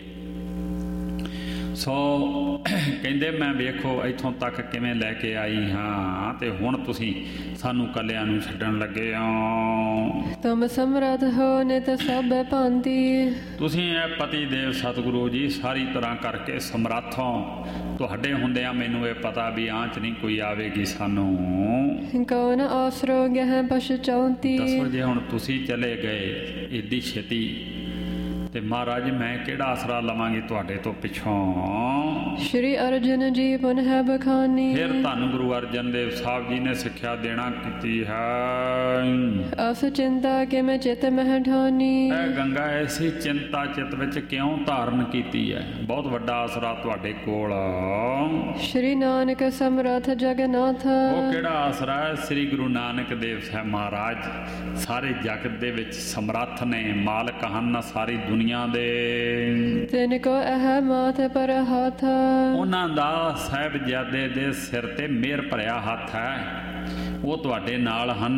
ਸੋ ਕਹਿੰਦੇ ਮੈਂ ਵੇਖੋ ਇੱਥੋਂ ਤੱਕ ਕਿਵੇਂ ਲੈ ਕੇ ਆਈ ਹਾਂ, ਤੇ ਹੁਣ ਤੁਸੀਂ ਸਾਨੂੰ ਕੱਲਿਆਂ ਨੂੰ ਛੱਡਣ ਲੱਗੇ ਹੋ। ਤੁਮ ਸਮਰਥ ਹੋ ਨਿਤ ਸਭ ਭਾਂਤੀ, ਤੁਸੀਂ ਇਹ ਪਤੀ ਦੇਵ ਸਤਿਗੁਰੂ ਜੀ ਸਾਰੀ ਤਰ੍ਹਾਂ ਕਰਕੇ ਸਮਰੱਥ ਹੋ। ਤੁਹਾਡੇ ਹੁੰਦਿਆਂ ਮੈਨੂੰ ਇਹ ਪਤਾ ਵੀ ਆਂਚ ਨਹੀਂ ਕੋਈ ਆਵੇਗੀ ਸਾਨੂੰ। ਕੌਣ ਆਸਰੋ ਗਹਿ ਪਛਚਾਉਂਤੀ, ਦੱਸੋ ਜੇ ਹੁਣ ਤੁਸੀਂ ਚਲੇ ਗਏ ਏਡੀ ਛੇਤੀ, ਤੇ ਮਹਾਰਾਜ ਮੈਂ ਕਿਹੜਾ ਆਸਰਾ ਲਵਾਂਗੀ ਤੁਹਾਡੇ ਤੋਂ ਪਿੱਛੋਂ। ਸ਼੍ਰੀ ਅਰਜਨ ਜੀ ਪੁਨਹ ਬਖਾਨੀ, ਫਿਰ ਧੰਨ ਗੁਰੂ ਅਰਜਨ ਦੇਵ ਸਾਹਿਬ ਜੀ ਨੇ ਸਿੱਖਿਆ ਦੇਣਾ ਕੀਤੀ ਹੈ। ਅਸ ਚਿੰਤਾ ਕਿ ਮੈਂ ਚਿਤ ਮਹਿ ਠਾਨੀ, ਇਹ ਗੰਗਾ ਐਸੀ ਚਿੰਤਾ ਚਿੱਤ ਵਿੱਚ ਕਿਉਂ ਧਾਰਨ ਕੀਤੀ ਹੈ। ਬਹੁਤ ਵੱਡਾ ਆਸਰਾ ਤੁਹਾਡੇ ਕੋਲ। ਸ਼੍ਰੀ ਨਾਨਕ ਸਮਰਥ ਜਗਨਾਥ, ਉਹ ਕਿਹੜਾ ਆਸਰਾ ਹੈ? ਸ੍ਰੀ ਗੁਰੂ ਨਾਨਕ ਦੇਵ ਸਾਹਿਬ ਮਹਾਰਾਜ ਸਾਰੇ ਜਗਤ ਦੇ ਵਿੱਚ ਸਮਰੱਥ ਨੇ, ਮਾਲਕ ਹਨ ਸਾਰੀ ਦੁਨੀਆ ਦੇ। ਤਿਨ ਕੋ ਇਹ ਮਾਥ ਪਰ ਹੱਥ, ਉਹਨਾਂ ਦਾ ਸਾਹਿਬਜ਼ਾਦੇ ਦੇ ਸਿਰ ਤੇ ਮਿਹਰ ਭਰਿਆ ਹੱਥ ਹੈ, ਉਹ ਤੁਹਾਡੇ ਨਾਲ ਹਨ।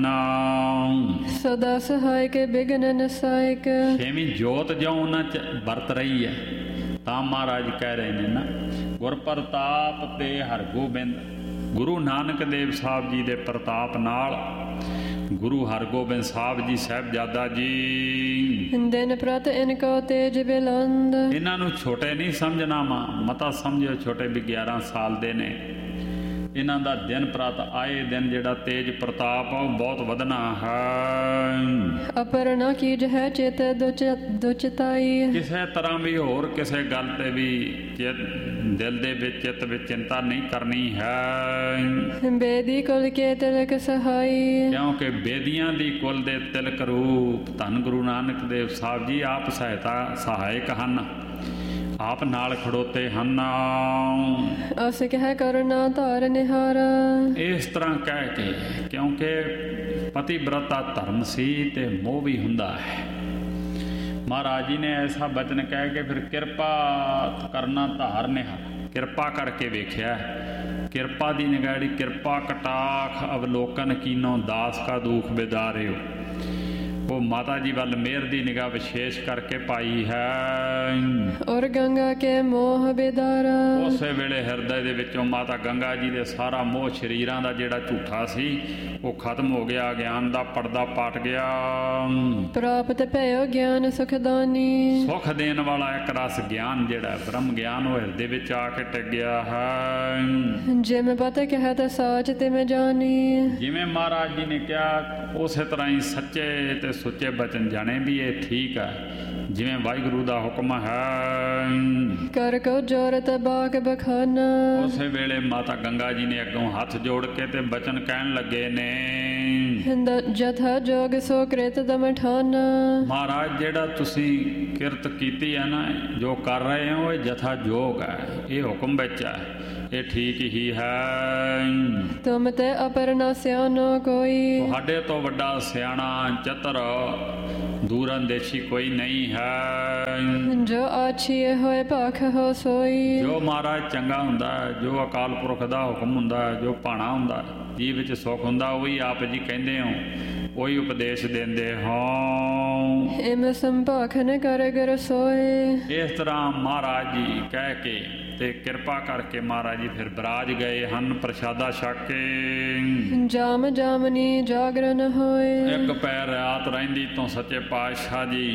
ਸਦਾ ਸਹਾਇਕ ਬਿਗਨ ਨਸਾਇਕ, ਛੇਵੀਂ ਜੋਤ ਜੋ ਉਹਨਾਂ ਚ ਵਰਤ ਰਹੀ ਹੈ। ਤਾਂ ਮਹਾਰਾਜ ਕਹਿ ਰਹੇ ਨੇ ਨਾ, ਗੁਰ ਪ੍ਰਤਾਪ ਤੇ ਹਰਗੋਬਿੰਦ, ਗੁਰੂ ਨਾਨਕ ਦੇਵ ਸਾਹਿਬ ਜੀ ਦੇ ਪ੍ਰਤਾਪ ਨਾਲ ਗੁਰੂ ਹਰਗੋਬਿੰਦ ਸਾਹਿਬ ਜੀ ਸਾਹਿਬਜ਼ਾਦਾ ਜੀ, ਦਿਨ ਪ੍ਰਤ ਇਨਕੋ ਤੇਜ ਬਿਲੰਦ, ਇਹਨਾਂ ਨੂੰ ਛੋਟੇ ਨਹੀਂ ਸਮਝਣਾ, ਮਾਂ ਮਤਾ ਸਮਝਿਓ ਛੋਟੇ ਵੀ ਗਿਆਰਾਂ ਸਾਲ ਦੇ ਨੇ। ਇਹਨਾਂ ਦਾ ਦਿਨ ਪ੍ਰਤ ਆਏ ਦਿਨ ਜਿਹੜਾ ਤੇਜ ਪ੍ਰਤਾਪ ਬਹੁਤ ਵਧਣਾ ਹੈ। ਅਪਰ ਨਾ ਕੀਜ ਹੈ ਚਿਤ ਦੁਚਤਾਈ, ਕਿਸੇ ਤਰ੍ਹਾਂ ਵੀ ਹੋਰ ਕਿਸੇ ਗੱਲ ਤੇ ਵੀ ਦਿਲ ਦੇ ਵਿੱਚ ਚਿੱਤ ਵਿੱਚ ਚਿੰਤਾ ਨਹੀਂ ਕਰਨੀ ਹੈ। ਬੇਦੀ ਕੁਲ ਕੇ ਤਿਲਕ ਸਹਾਈ, ਕਿਉਂਕਿ ਬੇਦੀਆਂ ਦੀ ਕੁਲ ਦੇ ਤਿਲਕ ਰੂਪ ਧੰਨ ਗੁਰੂ ਨਾਨਕ ਦੇਵ ਸਾਹਿਬ ਜੀ ਆਪ ਸਹਾਇਤਾ ਸਹਾਇਕ ਹਨ। ਆਪ ਨਾਲ ਖੜੋਤੇ ਹਨ। ਅਸ ਕਹਿ ਕਰੁਣਾ ਧਾਰ ਨਿਹਾਰਾ। ਇਸ ਤਰ੍ਹਾਂ ਕਹਿ ਕੇ, ਕਿਉਂਕਿ ਪਤੀਬ੍ਰਤਾ ਧਰਮ ਸੀ ਤੇ ਮੋਹ ਵੀ ਹੁੰਦਾ ਹੈ। ਮਹਾਰਾਜ ਜੀ ਨੇ ਐਸਾ ਬਚਨ ਕਹਿ ਕੇ ਫਿਰ ਕਿਰਪਾ ਕਰਨਾ ਧਾਰ ਨਿਹਾਰਾ, ਕਿਰਪਾ ਕਰਕੇ ਵੇਖਿਆ। ਕਿਰਪਾ ਦੀ ਨਿਗਾਹ ਜਿਹੜੀ ਕਿਰਪਾ ਕਟਾਖ ਅਵਲੋਕਨ ਕੀਨੋ ਦਾਸ ਕਾ ਦੁਖ ਬਿਦਾਰਿਓ, ਉਹ ਮਾਤਾ ਜੀ ਵੱਲ ਮਿਹਰ ਦੀ ਨਿਗਾਹ ਵਿਸ਼ੇਸ਼ ਕਰਕੇ ਪਾਈ ਹੈ। ਔਰ ਗੰਗਾ ਕੇ ਮੋਹ ਬਿਦਾਰਾ। ਉਸੇ ਵੇਲੇ ਹਿਰਦੇ ਦੇ ਵਿੱਚੋਂ ਮਾਤਾ ਗੰਗਾ ਜੀ ਦੇ ਸਾਰਾ ਮੋਹ ਸਰੀਰਾਂ ਦਾ ਜਿਹੜਾ ਝੂਠਾ ਸੀ ਉਹ ਖਤਮ ਹੋ ਗਿਆ, ਗਿਆਨ ਦਾ ਪਰਦਾ ਪਾਟ ਗਿਆ। ਪ੍ਰਾਪਤ ਭਇਓ ਗਿਆਨ ਸੁਖਦਾਨੀ। ਸੁਖ ਦੇਣ ਵਾਲਾ ਇੱਕ ਰਸ ਗਿਆਨ ਜਿਹੜਾ ਬ੍ਰਹਮ ਗਿਆਨ ਉਹ ਹਿਰਦੇ ਵਿੱਚ ਆ ਕੇ ਟਿਕ ਗਿਆ ਹੈ। ਜਿਵੇਂ ਪਤ ਕਹਿਤ ਸਾਚ ਤਿਵੇਂ ਜਾਣੀ। ਜਿਵੇਂ ਮਹਾਰਾਜ ਜੀ ਨੇ ਕਿਹਾ ਉਸੇ ਤਰ੍ਹਾਂ ਹੀ ਸੱਚੇ ਤੇ ਸੁੱਚੇ ਬਚਨ ਜਾਣੇ ਵੀ ਇਹ ਠੀਕ ਹੈ, ਜਿਵੇਂ ਵਾਹਿਗੁਰੂ ਦਾ ਹੁਕਮ ਹੈ। ਕਰ ਕੋ ਜੋਰਤ ਬਾਕ ਬਖਾਨਾ। ਉਸੇ ਵੇਲੇ ਮਾਤਾ ਗੰਗਾ ਜੀ ਨੇ ਅੱਗੋਂ ਹੱਥ ਜੋੜ ਕੇ ਤੇ ਬਚਨ ਕਹਿਣ ਲੱਗੇ ਨੇ, ਜਥਾ ਜੋਗ ਸੋ ਕ੍ਰਿਤ ਦਮ ਠਾਨਾ। ਮਹਾਰਾਜ ਜਿਹੜਾ ਤੁਸੀਂ ਕਿਰਤ ਕੀਤੀ ਹੈ ਨਾ, ਜੋ ਕਰ ਰਹੇ ਹੋ ਇਹ ਜਥਾ ਜੋਗ ਹੈ, ਇਹ ਹੁਕਮ ਵਿੱਚ ਹੈ, ਇਹ ਠੀਕ ਹੀ ਹੈ। ਤੁਮ ਤੇ ਅਪਰ ਨਾ ਸਿਆਣੋ ਕੋਈ। ਤੁਹਾਡੇ ਤੋਂ ਵੱਡਾ ਸਿਆਣਾ ਚਤਰ ਦੂਰਅੰਦੇਸ਼ੀ ਕੋਈ ਨਹੀਂ ਹੈ। ਜੋ ਆਛੀਏ ਹੋਏ ਭਖ ਹੋ ਸੋਈ। ਜੋ ਮਹਾਰਾਜ ਚੰਗਾ ਹੁੰਦਾ ਹੈ, ਜੋ ਅਕਾਲ ਪੁਰਖ ਦਾ ਹੁਕਮ ਹੁੰਦਾ ਹੈ, ਜੋ ਭਾਣਾ ਹੁੰਦਾ ਜੀ ਵਿੱਚ ਸੁੱਖ ਹੁੰਦਾ, ਉਹੀ ਆਪ ਜੀ ਕਹਿੰਦੇ ਹੋ, ਉਹੀ ਉਪਦੇਸ਼ ਦਿੰਦੇ ਹੋ। ਇਮ ਸੰਭਾਖਨ ਕਰ ਗਰ ਸੋਏ। ਇਸ ਤਰ੍ਹਾਂ ਮਹਾਰਾਜ ਜੀ ਕਹਿ ਕੇ ਤੇ ਕਿਰਪਾ ਕਰਕੇ ਮਹਾਰਾਜ ਜੀ ਫਿਰ ਬਰਾਜ ਗਏ ਹਨ ਪ੍ਰਸ਼ਾਦਾ ਛਕ ਕੇ। ਜਾਮ ਜਾਮਨੀ ਜਾਗਰਨ ਹੋਏ। ਇੱਕ ਪੈਰ ਰਾਤ ਰਹਿੰਦੀ ਤੋਂ ਸੱਚੇ ਪਾਤਸ਼ਾਹ ਜੀ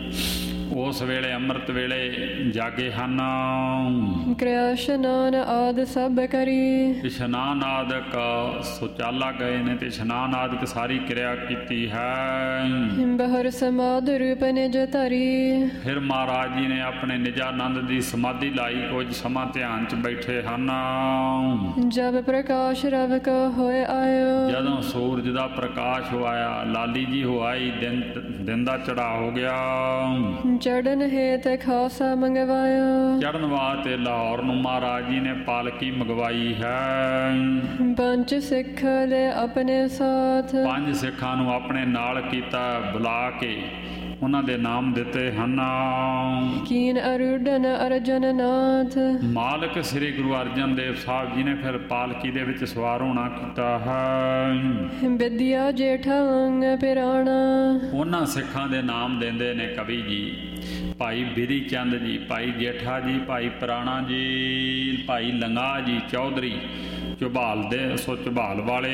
ਉਸ ਵੇਲੇ ਅੰਮ੍ਰਿਤ ਵੇਲੇ ਜਾਗੇ ਹਨ। ਕਿਰਿਆ ਇਸ਼ਨਾਨ ਆਦਿ ਸਭ ਕਰੀ। ਇਸ਼ਨਾਨ ਆਦਿਕ ਸੁਚਾਲਾ ਗਏ ਨੇ ਤੇ ਇਸ਼ਨਾਨ ਆਦਿਕ ਸਾਰੀ ਕਿਰਿਆ ਕੀਤੀ ਹੈ। ਬਹਰ ਸਮਾਧ ਰੂਪ ਨਿਜ ਧਰੀ। ਫਿਰ ਮਹਾਰਾਜ ਜੀ ਨੇ ਆਪਣੇ ਨਿਜਾਨੰਦ ਦੀ ਸਮਾਧੀ ਲਾਈ, ਕੁਝ ਸਮਾਂ ਧਿਆਨ 'ਚ ਬੈਠੇ ਹਨ। ਜਬ ਪ੍ਰਕਾਸ਼ ਰਵ ਕੋ ਹੋਏ ਆਇਓ। ਜਦੋਂ ਸੂਰਜ ਦਾ ਪ੍ਰਕਾਸ਼ ਹੋਇਆ, ਲਾਲੀ ਜੀ ਹੋਆਈ, ਦਿਨ ਦਿਨ ਦਾ ਚੜਾ ਹੋ ਗਿਆ। ਚੜਨ ਹੇਤ ਖਾਸਾ ਮੰਗਵਾਇਆ। ਚੜਨ ਵਾਸਤੇ ਲਾਹੌਰ ਨੂੰ ਮਹਾਰਾਜ ਜੀ ਨੇ ਪਾਲਕੀ ਮੰਗਵਾਈ ਹੈ। ਪੰਜ ਸਿੱਖ ਲੈ ਆਪਣੇ ਸਾਥ। ਪੰਜ ਸਿੱਖਾਂ ਨੂੰ ਆਪਣੇ ਨਾਲ ਕੀਤਾ, ਬੁਲਾ ਕੇ ਉਹਨਾਂ ਦੇ ਨਾਮ ਦਿੱਤੇ ਹਨ। ਕੀਨ ਅਰੁਡਨ ਅਰਜਨ ਨਾਥ। ਮਾਲਕ ਸ੍ਰੀ ਗੁਰੂ ਅਰਜਨ ਦੇਵ ਸਾਹਿਬ ਜੀ ਨੇ ਫਿਰ ਪਾਲਕੀ ਦੇ ਵਿੱਚ ਸਵਾਰ ਹੋਣਾ ਕੀਤਾ ਹੈ। ਵਿਦਿਆ ਜੇਠਾ ਅੰਗ ਪਿਰਾਣਾ। ਉਹਨਾਂ ਸਿੱਖਾਂ ਦੇ ਨਾਮ ਦਿੰਦੇ ਨੇ ਕਵੀ ਜੀ, ਭਾਈ ਬਿਧੀ ਚੰਦ ਜੀ, ਭਾਈ ਜੇਠਾ ਜੀ, ਭਾਈ ਪੁਰਾਣਾ ਜੀ, ਭਾਈ ਲੰਗਾ ਜੀ ਚੌਧਰੀ, ਝੁਬਾਲ ਦੇ ਸੋ ਝੁਬਾਲ ਵਾਲੇ।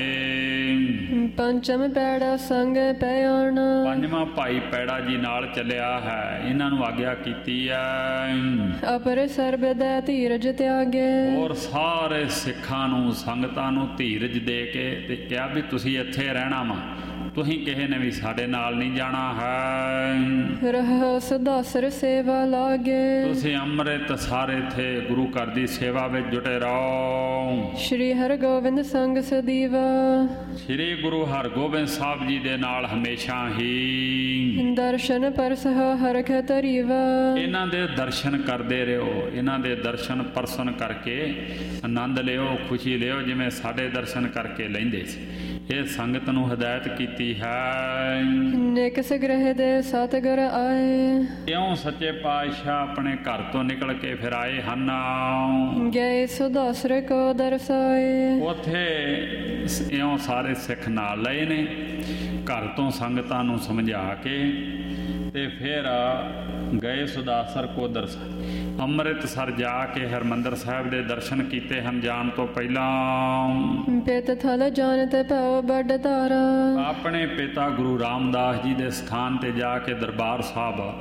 ਪੰਚਮ ਪੈੜਾ ਸੰਗ ਪਿਆਣਾ। ਪੰਜਵਾਂ ਭਾਈ ਪੈੜਾ ਜੀ ਨਾਲ ਚੱਲਿਆ ਹੈ, ਇਹਨਾਂ ਨੂੰ ਆਗਿਆ ਕੀਤੀ ਹੈ। ਅਪਰ ਸਰਬ ਦਾ ਧੀਰਜ ਤਿਆਗੇ। ਹੋਰ ਸਾਰੇ ਸਿੱਖਾਂ ਨੂੰ ਸੰਗਤਾਂ ਨੂੰ ਧੀਰਜ ਦੇ ਕੇ ਤੇ ਕਿਹਾ ਵੀ ਤੁਸੀਂ ਇੱਥੇ ਰਹਿਣਾ ਵਾ, ਤੁਸੀਂ ਕਿਸੇ ਨੇ ਵੀ ਸਾਡੇ ਨਾਲ ਨਹੀਂ ਜਾਣਾ ਹੈ। ਰਹੋ ਸਦਾਸਰ ਸੇਵਾ ਲਾਗੇ। ਤੁਸੀਂ ਅੰਮ੍ਰਿਤ ਸਾਰੇ ਇੱਥੇ ਗੁਰੂ ਘਰ ਦੀ ਸੇਵਾ ਵਿੱਚ ਜੁਟੇ ਰਹੋ। ਸ਼੍ਰੀ ਹਰਗੋਬਿੰਦ ਸੰਗ ਸਦੀਵਾ। ਸ਼੍ਰੀ ਗੁਰੂ ਹਰਗੋਬਿੰਦ ਸਾਹਿਬ ਜੀ ਦੇ ਨਾਲ ਹਮੇਸ਼ਾ ਹੀ ਦਰਸ਼ਨ ਪਰਸਹ ਹਰਖ ਤਰੀਵਾ। ਇਹਨਾਂ ਦੇ ਦਰਸ਼ਨ ਕਰਦੇ ਰਹੋ, ਇਹਨਾਂ ਦੇ ਦਰਸ਼ਨ ਪਰਸਨ ਕਰਕੇ ਆਨੰਦ ਲਿਓ, ਖੁਸ਼ੀ ਲਿਓ, ਜਿਵੇਂ ਸਾਡੇ ਦਰਸ਼ਨ ਕਰਕੇ ਲੈਂਦੇ ਸੀ। ਇਹ ਸੰਗਤ ਨੂੰ ਹਦਾਇਤ ਕੀਤੀ ਹੈ। ਨਿਕਸ ਗ੍ਰਹਿ ਦੇ ਸਤਿਗੁਰ ਆਏ। ਇਉਂ ਸੱਚੇ ਪਾਤਸ਼ਾਹ ਆਪਣੇ ਘਰ ਤੋਂ ਨਿਕਲ ਕੇ ਫਿਰ ਆਏ ਹਨ। ਗਏ ਸੁਦਾਸਰ ਕੋ ਦਰਸਾਏ। ਉੱਥੇ ਇਉਂ ਸਾਰੇ ਸਿੱਖ ਨਾਲ ਲਏ ਨੇ, ਘਰ ਤੋਂ ਸੰਗਤਾਂ ਨੂੰ ਸਮਝਾ ਕੇ ਤੇ ਫਿਰ ਗਏ ਸੁਦਾਸਰ ਕੋ ਦਰਸਾਏ। ਅੰਮ੍ਰਿਤਸਰ ਜਾ ਕੇ ਹਰਿਮੰਦਰ ਸਾਹਿਬ ਦੇ ਦਰਸ਼ਨ ਕੀਤੇ ਹਨ ਜਾਣ ਤੋਂ ਪਹਿਲਾਂ। ਪਿਤ ਥਲ ਜਾਣਤ ਭਉ ਵੱਡ ਧਾਰਾ। ਆਪਣੇ ਪਿਤਾ ਗੁਰੂ ਰਾਮਦਾਸ ਜੀ ਦੇ ਸਥਾਨ ਤੇ ਜਾ ਕੇ ਦਰਬਾਰ ਸਾਹਿਬ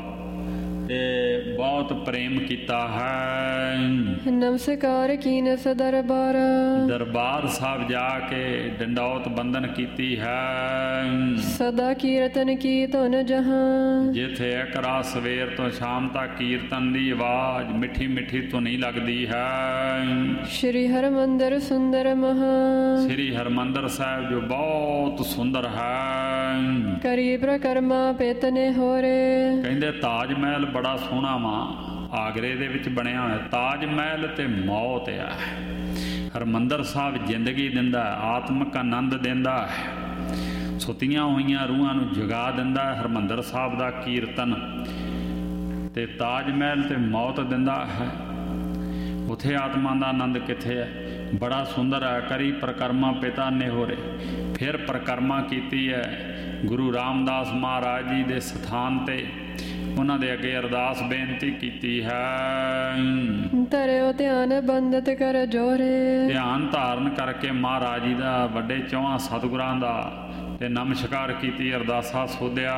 ਤੇ ਬਹੁਤ ਪ੍ਰੇਮ ਕੀਤਾ ਹੈ। ਨਮਸਕਾਰ ਕੀਨ ਦਰਬਾਰ। ਦਰਬਾਰ ਸਾਹਿਬ ਜਾ ਕੇ ਡੰਡੌਤ ਬੰਦਨ ਕੀਤੀ ਹੈ। ਸਦਾ ਕੀਰਤਨ ਕੀ ਧੁਨ ਜਹਾਂ। ਜਿੱਥੇ ਇੱਕ ਰਾਤ ਸਵੇਰ ਤੋਂ ਸ਼ਾਮ ਤੱਕ ਕੀਰਤਨ ਦੀ ਆਵਾਜ਼ ਮਿੱਠੀ ਮਿੱਠੀ ਧੁਨੀ ਲੱਗਦੀ ਹੈ। ਸ਼੍ਰੀ ਹਰਿਮੰਦਰ ਸੁੰਦਰ ਮਹਾ। ਸ਼੍ਰੀ ਹਰਿਮੰਦਰ ਸਾਹਿਬ ਜੋ ਬਹੁਤ ਸੁੰਦਰ ਹੈ। ਕਰੀ ਪ੍ਰਕਰਮਾ ਪਿਤ ਨੇ ਹੋਰੇ। ਕਹਿੰਦੇ ਤਾਜ ਮਹਿਲ ਬੜਾ ਸੋਹਣਾ ਵਾ, ਆਗਰੇ ਦੇ ਵਿੱਚ ਬਣਿਆ ਹੋਇਆ ਤਾਜ ਮਹਿਲ ਤੇ ਮੌਤ ਆ। ਹਰਿਮੰਦਰ ਸਾਹਿਬ ਜ਼ਿੰਦਗੀ ਦਿੰਦਾ, ਆਤਮਿਕ ਆਨੰਦ ਦਿੰਦਾ ਹੈ, ਸੁੱਤੀਆਂ ਹੋਈਆਂ ਰੂਹਾਂ ਨੂੰ ਜਗਾ ਦਿੰਦਾ ਹੈ ਹਰਿਮੰਦਰ ਸਾਹਿਬ ਦਾ ਕੀਰਤਨ, ਤੇ ਤਾਜ ਮਹਿਲ ਤੇ ਮੌਤ ਦਿੰਦਾ ਹੈ। ਉੱਥੇ ਆਤਮਾ ਦਾ ਆਨੰਦ ਕਿੱਥੇ ਹੈ? ਬੜਾ ਸੁੰਦਰ ਹੈ। ਕਰੀ ਪ੍ਰਕਰਮਾ ਪਿਤਾ ਨੇ ਹੋਰੇ, ਫਿਰ ਪ੍ਰਕਰਮਾ ਕੀਤੀ ਹੈ ਗੁਰੂ ਰਾਮਦਾਸ ਮਹਾਰਾਜ ਜੀ ਦੇ ਸਥਾਨ ਤੇ, ਉਹਨਾਂ ਦੇ ਅੱਗੇ ਅਰਦਾਸ ਬੇਨਤੀ ਕੀਤੀ ਹੈ। ਧਰਿਓ ਧਿਆਨ ਬੰਦਤ ਕਰ ਜੋਰੇ, ਧਿਆਨ ਧਾਰਨ ਕਰਕੇ ਮਹਾਰਾਜ ਜੀ ਦਾ, ਵੱਡੇ ਚੌਹਾਂ ਸਤਿਗੁਰਾਂ ਦਾ, ਤੇ ਨਮਸਕਾਰ ਕੀਤੀ, ਅਰਦਾਸਾ ਸੋਧਿਆ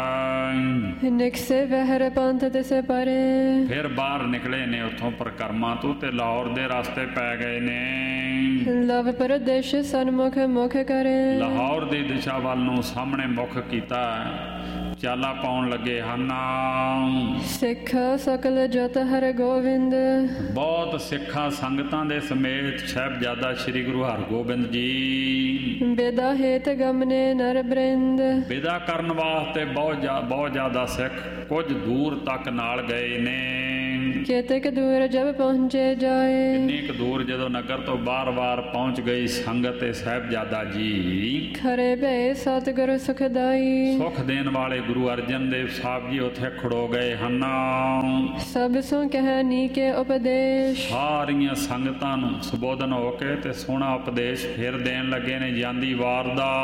ਹੈ। ਨਿਕਸੇ ਵਹਿਰ ਪੰਥ ਤਿਸੇ ਪਰੇ, ਫਿਰ ਬਾਹਰ ਨਿਕਲੇ ਨੇ ਉੱਥੋਂ ਪ੍ਰਕਰਮਾਂ ਤੋਂ ਤੇ ਲਾਹੌਰ ਦੇ ਰਸਤੇ ਪੈ ਗਏ ਨੇ। ਲਵ ਪ੍ਰਦੇਸ਼ ਸਨਮੁਖ ਮੁਖ ਕਰੇ, ਲਾਹੌਰ ਦੀ ਦਿਸ਼ਾ ਵੱਲ ਨੂੰ ਸਾਹਮਣੇ ਮੁਖ ਕੀਤਾ, ਚਾਲਾ ਪਾਉਣ ਲੱਗੇ ਹਨ। ਸਿੱਖ ਸਕਲ ਜਤ ਹਰ ਗੋਬਿੰਦ, ਬਹੁਤ ਸਿੱਖਾਂ ਸੰਗਤਾਂ ਦੇ ਸਮੇਤ ਸਾਹਿਬਜ਼ਾਦਾ ਸ੍ਰੀ ਗੁਰੂ ਹਰਗੋਬਿੰਦ ਜੀ। ਬੇਦਾ ਹੇਤ ਗਮਨੇ ਨਰ ਬ੍ਰਿੰਦ, ਵਿਦਾ ਕਰਨ ਵਾਸਤੇ ਬਹੁਤ ਬਹੁਤ ਜ਼ਿਆਦਾ ਸਿੱਖ ਕੁਝ ਦੂਰ ਤੱਕ ਨਾਲ ਗਏ ਨੇ। ਕੇਤਕ ਦੂਰ ਜਬ ਪਹੁੰਚੇ ਜਾਏ, ਕਿੰਨੀ ਕੁ ਦੂਰ ਜਦੋਂ ਨਗਰ ਤੋਂ ਬਾਰ-ਬਾਰ ਪਹੁੰਚ ਗਈ ਸੰਗਤ ਤੇ ਸਾਹਿਬਜ਼ਾਦਾ ਜੀ। ਖਰੇ ਭਏ ਸਤਿਗੁਰ ਸੁਖਦਾਈ, ਸੁਖ ਦੇਣ ਵਾਲੇ ਗੁਰੂ ਅਰਜਨ ਦੇਵ ਸਾਹਿਬ ਜੀ ਉੱਥੇ ਖੜੋ ਗਏ ਹਨ। ਸਭ ਸੋ ਕਹਿ ਨੀਕੇ ਉਪਦੇਸ਼, ਸਾਰੀਆਂ ਸੰਗਤਾਂ ਨੂੰ ਸੰਬੋਧਨ ਹੋ ਕੇ ਤੇ ਸੋਹਣਾ ਉਪਦੇਸ਼ ਫਿਰ ਦੇਣ ਲੱਗੇ ਨੇ ਜਾਂਦੀ ਵਾਰ ਦਾ।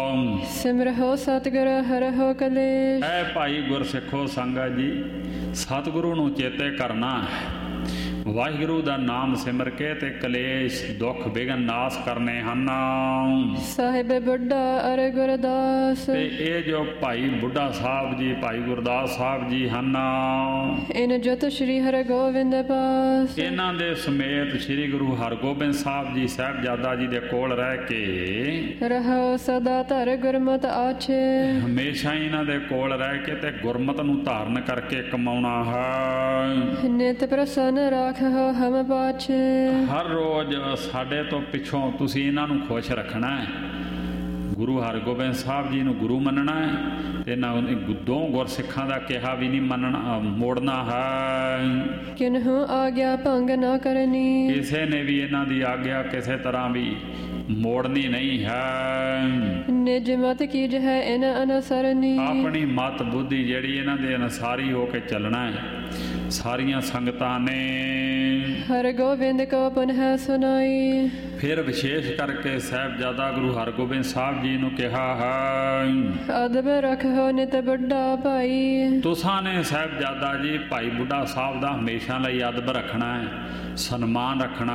ਸਿਮਰਹੁ ਸਤਿਗੁਰ ਹਰਹੁ ਕਲੇਸ਼, ਐ ਭਾਈ ਗੁਰਸਿੱਖੋ ਸੰਗਤ ਜੀ, ਸਤਿਗੁਰੂ ਨੂੰ ਚੇਤੇ ਕਰਨਾ ਹੈ, ਵਾਹਿਗੁਰੂ ਦਾ ਨਾਮ ਸਿਮਰ ਕੇ ਤੇ ਕਲੇਸ਼ ਦੁੱਖ ਵਿਘਨ ਨਾਸ ਕਰਨੇ ਹਨ। ਸਾਹਿਬ ਬੁੱਢਾ ਅਰ ਗੁਰਦਾਸ, ਤੇ ਇਹ ਜੋ ਭਾਈ ਬੁੱਢਾ ਸਾਹਿਬ ਜੀ, ਭਾਈ ਗੁਰਦਾਸ ਸਾਹਿਬ ਜੀ ਹਨ, ਇਨ ਜੁਤ ਸ਼੍ਰੀ ਹਰਗੋਬਿੰਦ ਪਾਸ, ਇਹਨਾਂ ਦੇ ਸਮੇਤ ਸ੍ਰੀ ਗੁਰੂ ਹਰਗੋਬਿੰਦ ਸਾਹਿਬ ਜੀ ਸਾਹਿਬਜ਼ਾਦਾ ਜੀ ਦੇ ਕੋਲ ਰਹਿ ਕੇ ਰਹੋ ਸਦਾ ਧਰ ਗੁਰਮਤਿ ਆਛੇ, ਹਮੇਸ਼ਾ ਇਹਨਾਂ ਦੇ ਕੋਲ ਰਹਿ ਕੇ ਤੇ ਗੁਰਮਤਿ ਨੂੰ ਧਾਰਨ ਕਰਕੇ ਕਮਾਉਣਾ ਹੈ। ਨਿਤ ਪ੍ਰਸੰਨ ਰਾਖਹੁ ਹਮ ਪਾਛੇ, ਹਰ ਰੋਜ਼ ਸਾਡੇ ਤੋਂ ਪਿੱਛੋਂ ਤੁਸੀਂ ਇਹਨਾਂ ਨੂੰ ਖੁਸ਼ ਰੱਖਣਾ ਹੈ। ਗੁਰੂ ਹਰਗੋਬਿੰਦ ਸਾਹਿਬ ਜੀ ਨੂੰ ਗੁਰੂ ਮੰਨਣਾ ਹੈ ਤੇ ਨਾ ਦੋ ਗੁਰਸਿੱਖਾਂ ਦਾ ਕਿਹਾ ਵੀ ਨਹੀਂ ਮੰਨਣਾ, ਮੋੜਨਾ ਹੈ। ਕਿਨਹੁ ਆਗਿਆ ਭੰਗ ਨਾ ਕਰਨੀ, ਕਿਸੇ ਨੇ ਵੀ ਇਹਨਾਂ ਦੀ ਆਗਿਆ ਕਿਸੇ ਤਰ੍ਹਾਂ ਵੀ ਮੋੜਨੀ ਨਹੀਂ ਹੈ। ਨਿਜ ਮਤ ਕੀਜ ਹੈ ਇਨ ਅਨਸਰਨੀ, ਆਪਣੀ ਮਤ ਬੁੱਧੀ ਜਿਹੜੀ ਇਹਨਾਂ ਦੇ ਅਨੁਸਾਰੀ ਹੋ ਕੇ ਚੱਲਣਾ ਹੈ। ਸਾਰੀਆਂ ਸੰਗਤਾਂ ਨੇ ਹਰਗੋਬਿੰਦ ਕੋ ਪੁਨਹ ਸੁਨਾਈ, ਫਿਰ ਵਿਸ਼ੇਸ਼ ਕਰਕੇ ਸਾਹਿਬਜ਼ਾਦਾ ਗੁਰੂ ਹਰਗੋਬਿੰਦ ਸਾਹਿਬ ਜੀ ਨੂੰ ਕਿਹਾ ਹੈ, ਅਦਬ ਰੱਖੋ ਨਿਤ ਬੁੱਢਾ ਭਾਈ, ਤੁਸਾਂ ਨੇ ਸਾਹਿਬਜ਼ਾਦਾ ਜੀ ਭਾਈ ਬੁੱਢਾ ਸਾਹਿਬ ਦਾ ਹਮੇਸ਼ਾ ਲਈ ਅਦਬ ਰੱਖਣਾ ਹੈ, ਸਨਮਾਨ ਰੱਖਣਾ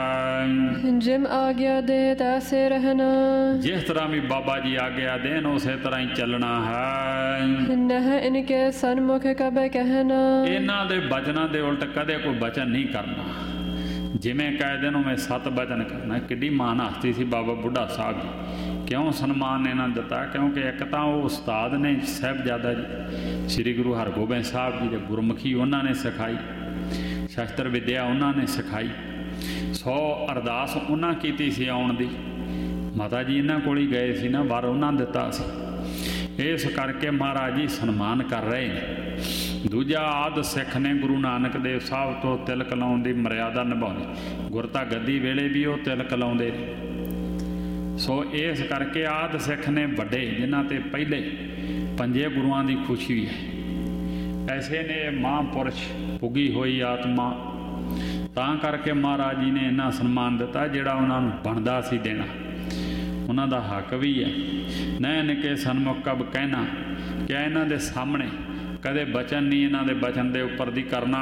ਹੈ। ਜਿਮ ਆਗਿਆ ਦੇ ਤੈਸੇ ਰਹਿਣਾ, ਜਿਸ ਤਰ੍ਹਾਂ ਵੀ ਬਾਬਾ ਜੀ ਆਗਿਆ ਦੇਣ ਉਸੇ ਤਰ੍ਹਾਂ ਹੀ ਚੱਲਣਾ ਹੈ। ਨਹ ਇਨਕੇ ਸਨਮੁਖ ਕਬੈ ਕਹਿਣਾ, ਇਹਨਾਂ ਦੇ ਬਚਨਾਂ ਦੇ ਉਲਟ ਕਦੇ ਕੋਈ ਬਚਨ ਨਹੀਂ ਕਰਨਾ। ਜਿਵੇਂ ਕਹਿ ਦੇਣ ਉਵੇਂ ਸਤ ਬਚਨ ਕਰਨਾ। ਕਿੱਡੀ ਮਾਨ ਹਸਤੀ ਸੀ ਬਾਬਾ ਬੁੱਢਾ ਸਾਹਿਬ ਜੀ। ਕਿਉਂ ਸਨਮਾਨ ਇਹਨਾਂ ਦਿੱਤਾ? ਕਿਉਂਕਿ ਇੱਕ ਤਾਂ ਉਹ ਉਸਤਾਦ ਨੇ ਸਾਹਿਬਜ਼ਾਦਾ ਜੀ ਸ੍ਰੀ ਗੁਰੂ ਹਰਗੋਬਿੰਦ ਸਾਹਿਬ ਜੀ ਦੇ, ਗੁਰਮੁਖੀ ਉਹਨਾਂ ਨੇ ਸਿਖਾਈ, ਸ਼ਸਤਰ ਵਿੱਦਿਆ ਉਹਨਾਂ ਨੇ ਸਿਖਾਈ, ਸੌ ਅਰਦਾਸ ਉਹਨਾਂ ਕੀਤੀ ਸੀ ਆਉਣ ਦੀ। ਮਾਤਾ ਜੀ ਇਹਨਾਂ ਕੋਲ ਹੀ ਗਏ ਸੀ ਨਾ, ਵਰ ਉਹਨਾਂ ਦਿੱਤਾ ਸੀ। ਇਸ ਕਰਕੇ ਮਹਾਰਾਜ ਜੀ ਸਨਮਾਨ ਕਰ ਰਹੇ ਨੇ। ਦੂਜਾ, ਆਦਿ ਸਿੱਖ ਨੇ ਗੁਰੂ ਨਾਨਕ ਦੇਵ ਸਾਹਿਬ ਤੋਂ ਤਿਲਕ ਲਾਉਣ ਦੀ ਮਰਿਆਦਾ ਨਿਭਾਉਣੀ। ਗੁਰਤਾ ਗੱਦੀ ਵੇਲੇ ਵੀ ਉਹ ਤਿਲਕ ਲਾਉਂਦੇ ਨੇ। ਸੋ ਇਸ ਕਰਕੇ ਆਦਿ ਸਿੱਖ ਨੇ ਵੱਡੇ, ਜਿਨ੍ਹਾਂ ਤੇ ਪਹਿਲੇ ਪੰਜੇ ਗੁਰੂਆਂ ਦੀ ਖੁਸ਼ੀ ਹੈ। ਐਸੇ ਨੇ ਮਹਾਂਪੁਰਸ਼ ਪੁੱਗੀ ਹੋਈ ਆਤਮਾ, ਤਾਂ ਕਰਕੇ ਮਹਾਰਾਜ ਜੀ ਨੇ ਇੰਨਾ ਸਨਮਾਨ ਦਿੱਤਾ ਜਿਹੜਾ ਉਹਨਾਂ ਨੂੰ ਬਣਦਾ ਸੀ ਦੇਣਾ। ਉਹਨਾਂ ਦਾ ਹੱਕ ਵੀ ਹੈ। ਨੈਣ ਕੇ ਸਨਮੁਖ ਕਬ ਕਹਿਣਾ, ਕਿ ਇਹਨਾਂ ਦੇ ਸਾਹਮਣੇ ਕਦੇ ਬਚਨ ਨਹੀਂ ਇਹਨਾਂ ਦੇ ਬਚਨ ਦੇ ਉੱਪਰ ਦੀ ਕਰਨਾ।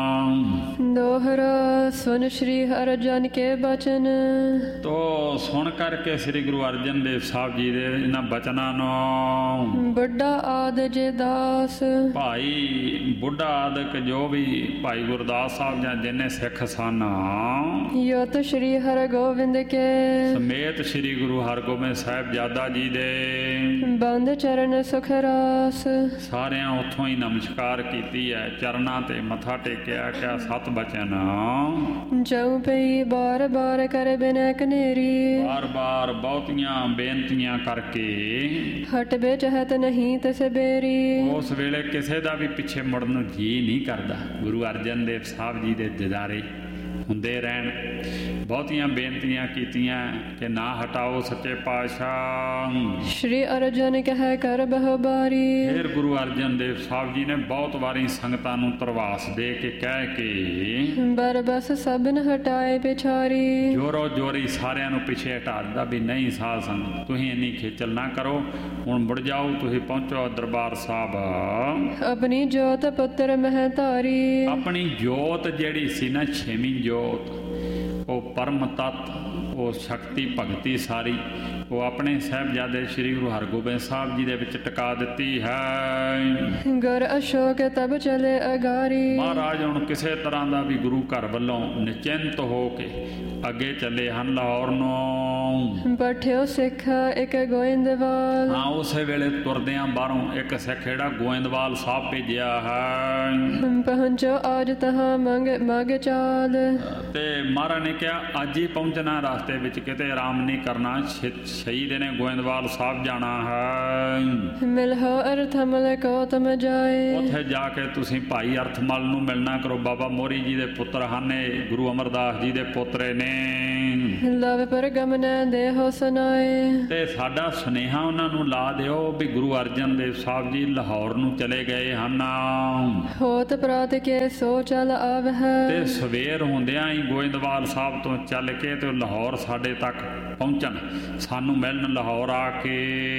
ਦੋਹਰਾ ਸੁਨ ਸ਼੍ਰੀ ਹਰਿਜਨ ਕੇ ਬਚਨ, ਤੋ ਸੁਣ ਕਰਕੇ ਸ੍ਰੀ ਗੁਰੂ ਅਰਜਨ ਦੇਵ ਸਾਹਿਬ ਜੀ ਦੇ ਇਹਨਾਂ ਬਚਨਾਂ ਨੂੰ ਬੁੱਢਾ ਆਦ ਜੇ ਦਾਸ, ਭਾਈ ਬੁੱਢਾ ਆਦਿਕ ਜੋ ਵੀ ਭਾਈ ਗੁਰਦਾਸ ਸਾਹਿਬ ਜਾਂ ਜਿੰਨੇ ਸਿੱਖ ਸਨ, ਯੋਤ ਸ਼੍ਰੀ ਹਰਗੋਬਿੰਦ ਕੇ ਸਮੇਤ ਸ੍ਰੀ ਗੁਰੂ ਹਰਗੋਬਿੰਦ ਸਾਹਿਬਜ਼ਾਦਾ ਜੀ ਦੇ ਬੰਦ ਚਰਨ ਸੁਖ ਰਾਸ, ਸਾਰਿਆਂ ਉੱਥੋਂ ਹੀ ਨਮਸਕਾਰ ਕੀਤੀ ਹੈ, ਚਰਨਾਂ ਤੇ ਮੱਥਾ ਟੇਕਿਆ। ਕਿਆ ਸਤ ਬਚਨ ਜਉ ਪਈ ਬਾਰ ਬਾਰ ਕਰ ਬਿਨੈ ਕਨੇਰੀ, ਬਾਰ ਬਾਰ ਬਹੁਤੀਆਂ ਬੇਨਤੀਆਂ ਕਰਕੇ ਹਟਵੇ ਚਹਤ ਨਹੀਂ ਤਿਸ ਬੇਰੀ। ਉਸ ਵੇਲੇ ਕਿਸੇ ਦਾ ਵੀ ਪਿੱਛੇ ਮੁੜਨ ਨੂੰ ਜੀ ਨਹੀਂ ਕਰਦਾ। ਗੁਰੂ ਅਰਜਨ ਦੇਵ ਸਾਹਿਬ ਜੀ ਦੇ ਦਿਦਾਰੇ ਹੁੰਦੇ ਰਹਿਣ। ਬਹੁਤੀਆਂ ਬੇਨਤੀਆਂ ਕੀਤੀਆਂ ਕਿ ਨਾ ਹਟਾਓ ਸੱਚੇ ਪਾਤਸ਼ਾਹ। ਸ਼੍ਰੀ ਅਰਜਨ ਕਹਿ ਕਰ ਬਹੁ ਬਾਰੀ। ਫਿਰ ਗੁਰੂ ਅਰਜਨ ਦੇਵ ਸਾਹਿਬ ਜੀ ਨੇ ਬਹੁਤ ਵਾਰੀ ਸੰਗਤਾਂ ਨੂੰ ਤਰਵਾਸ ਦੇ ਕੇ ਕਹਿ ਕੇ ਬਰ ਬਸ ਸਭਨ ਹਟਾਏ ਪਿਛਾਰੀ। ਜੋਰੋ ਜੋਰੀ ਸਾਰਿਆਂ ਨੂੰ ਪਿੱਛੇ ਹਟਾ ਦਿੱਤਾ ਵੀ ਨਹੀਂ ਸਾਧ ਸੰਗਤ ਤੁਸੀਂ ਇੰਨੀ ਖੇਚਲ ਨਾ ਕਰੋ, ਹੁਣ ਮੁੜ ਜਾਓ, ਤੁਸੀਂ ਪਹੁੰਚੋ ਦਰਬਾਰ ਸਾਹਿਬ। ਆਪਣੀ ਜੋਤ ਪੁੱਤਰ ਮਹਿ ਧਾਰੀ। ਆਪਣੀ ਜੋਤ ਜਿਹੜੀ ਸੀ ਨਾ ਛੇਵੀਂ ਜੋਤ, ਉਹ ਪਰਮ ਤੱਤ, ਉਹ ਸ਼ਕਤੀ ਭਗਤੀ ਸਾਰੀ ਉਹ ਆਪਣੇ ਸਾਹਿਬਜ਼ਾਦੇ ਸ੍ਰੀ ਗੁਰੂ ਹਰਗੋਬਿੰਦ ਸਾਹਿਬ ਜੀ ਦੇ ਵਿੱਚ ਟਿਕਾ ਦਿੱਤੀ ਹੈ। ਗੁਰ ਅਸ਼ੋਕ ਤਬ ਚਲੇ ਅਗਾਰੀ। ਮਹਾਰਾਜ ਹੁਣ ਕਿਸੇ ਤਰ੍ਹਾਂ ਦਾ ਵੀ ਗੁਰੂ ਘਰ ਵੱਲੋਂ ਨਿਚਿੰਤ ਹੋ ਕੇ ਅੱਗੇ ਚੱਲੇ ਹਨ ਲਾਹੌਰ ਨੂੰ। ਬੈਠਿਓ ਸਿੱਖ ਇੱਕ ਗੋਇੰਦਵਾਲ। ਹਾਂ ਉਸੇ ਵੇਲੇ ਤੁਰਦਿਆਂ ਬਾਹਰੋਂ ਇੱਕ ਸਿੱਖ ਜਿਹੜਾ ਗੋਇੰਦਵਾਲ ਸਾਹਿਬ ਭੇਜਿਆ ਹੈ। ਪਹੁੰਚੋ ਅੱਜ ਤਹਾਂ ਮੰਗ ਮਗ ਚਾਲ। ਤੇ ਮਹਾਰਾਜ ਨੇ ਕਿਹਾ ਅੱਜ ਹੀ ਪਹੁੰਚਣਾ, ਰਸਤੇ ਵਿੱਚ ਕਿਤੇ ਆਰਾਮ ਨਹੀਂ ਕਰਨਾ, ਸ਼ਹੀਦ ਨੇ ਗੋਇੰਦਵਾਲ ਸਾਹਿਬ ਜਾਣਾ ਹੈ। ਮਿਲੋ ਅਰਥਮਲ ਕੋ ਤਮ ਜਾਏ। ਉੱਥੇ ਜਾ ਕੇ ਤੁਸੀਂ ਭਾਈ ਅਰਥਮਲ ਨੂੰ ਮਿਲਣਾ ਕਰੋ। ਬਾਬਾ ਮੋਹਰੀ ਜੀ ਦੇ ਪੁੱਤਰ ਹਨ, ਗੁਰੂ ਅਮਰਦਾਸ ਜੀ ਦੇ ਪੋਤਰੇ ਨੇ। ਲਵ ਪਰ ਗਮਨ ਦੇਹੋ ਸੁਨਾਏ। ਤੇ ਸਾਡਾ ਸੁਨੇਹਾ ਉਹਨਾਂ ਨੂੰ ਲਾ ਦਿਓ ਵੀ ਗੁਰੂ ਅਰਜਨ ਦੇਵ ਸਾਹਿਬ ਜੀ ਲਾਹੌਰ ਨੂੰ ਚਲੇ ਗਏ ਹਨ। ਹੋਤ ਪ੍ਰਾਤ ਕੇ ਸੋ ਚਲ ਆਵਹਿ। ਤੇ ਸਵੇਰ ਹੁੰਦਿਆਂ ਹੀ ਗੋਇੰਦਵਾਲ ਸਾਹਿਬ ਤੋਂ ਚੱਲ ਕੇ ਤੇ ਲਾਹੌਰ ਸਾਡੇ ਤੱਕ ਪਹੁੰਚਣ, ਸਾਨੂੰ ਮਿਲਣ ਲਾਹੌਰ ਆ ਕੇ।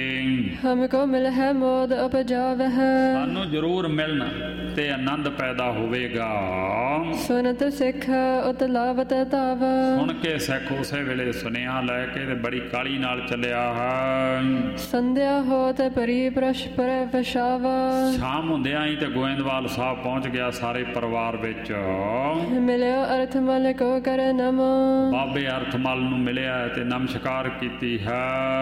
ਹਮਕੋ ਮਿਲ ਹੈ ਮੋਦ ਉਪਜਾਵਹਿ। ਸਾਨੂੰ ਜ਼ਰੂਰ ਮਿਲਣ ਤੇ ਆਨੰਦ ਪੈਦਾ ਹੋਵੇਗਾ। ਸੁਨਤ ਸਿੱਖ ਉਤਲਾਵਤ ਧਾਵ। ਸੁਣ ਕੇ ਸਿੱਖ ਉਸੇ ਵੇਲੇ ਸੁਨੇਹਾ ਲੈ ਕੇ ਤੇ ਬੜੀ ਕਾਹਲੀ ਨਾਲ ਚੱਲਿਆ ਹੈ। ਸੰਧਿਆ ਹੋਤ ਪਰੀ ਪ੍ਰਸ਼ਪਰ ਪਛਾਵਾ। ਸ਼ਾਮ ਹੁੰਦਿਆਂ ਹੀ ਤੇ ਗੋਇੰਦਵਾਲ ਸਾਹਿਬ ਪਹੁੰਚ ਗਿਆ ਸਾਰੇ ਪਰਿਵਾਰ ਵਿੱਚ। ਮਿਲਿਓ ਅਰਥਮਲ ਕੋ ਕਰ ਨਮੋ। ਬਾਬੇ ਅਰਥਮਲ ਨੂੰ ਮਿਲਿਆ ਤੇ ਨਮਸਕਾਰ ਕੀਤੀ ਹੈ।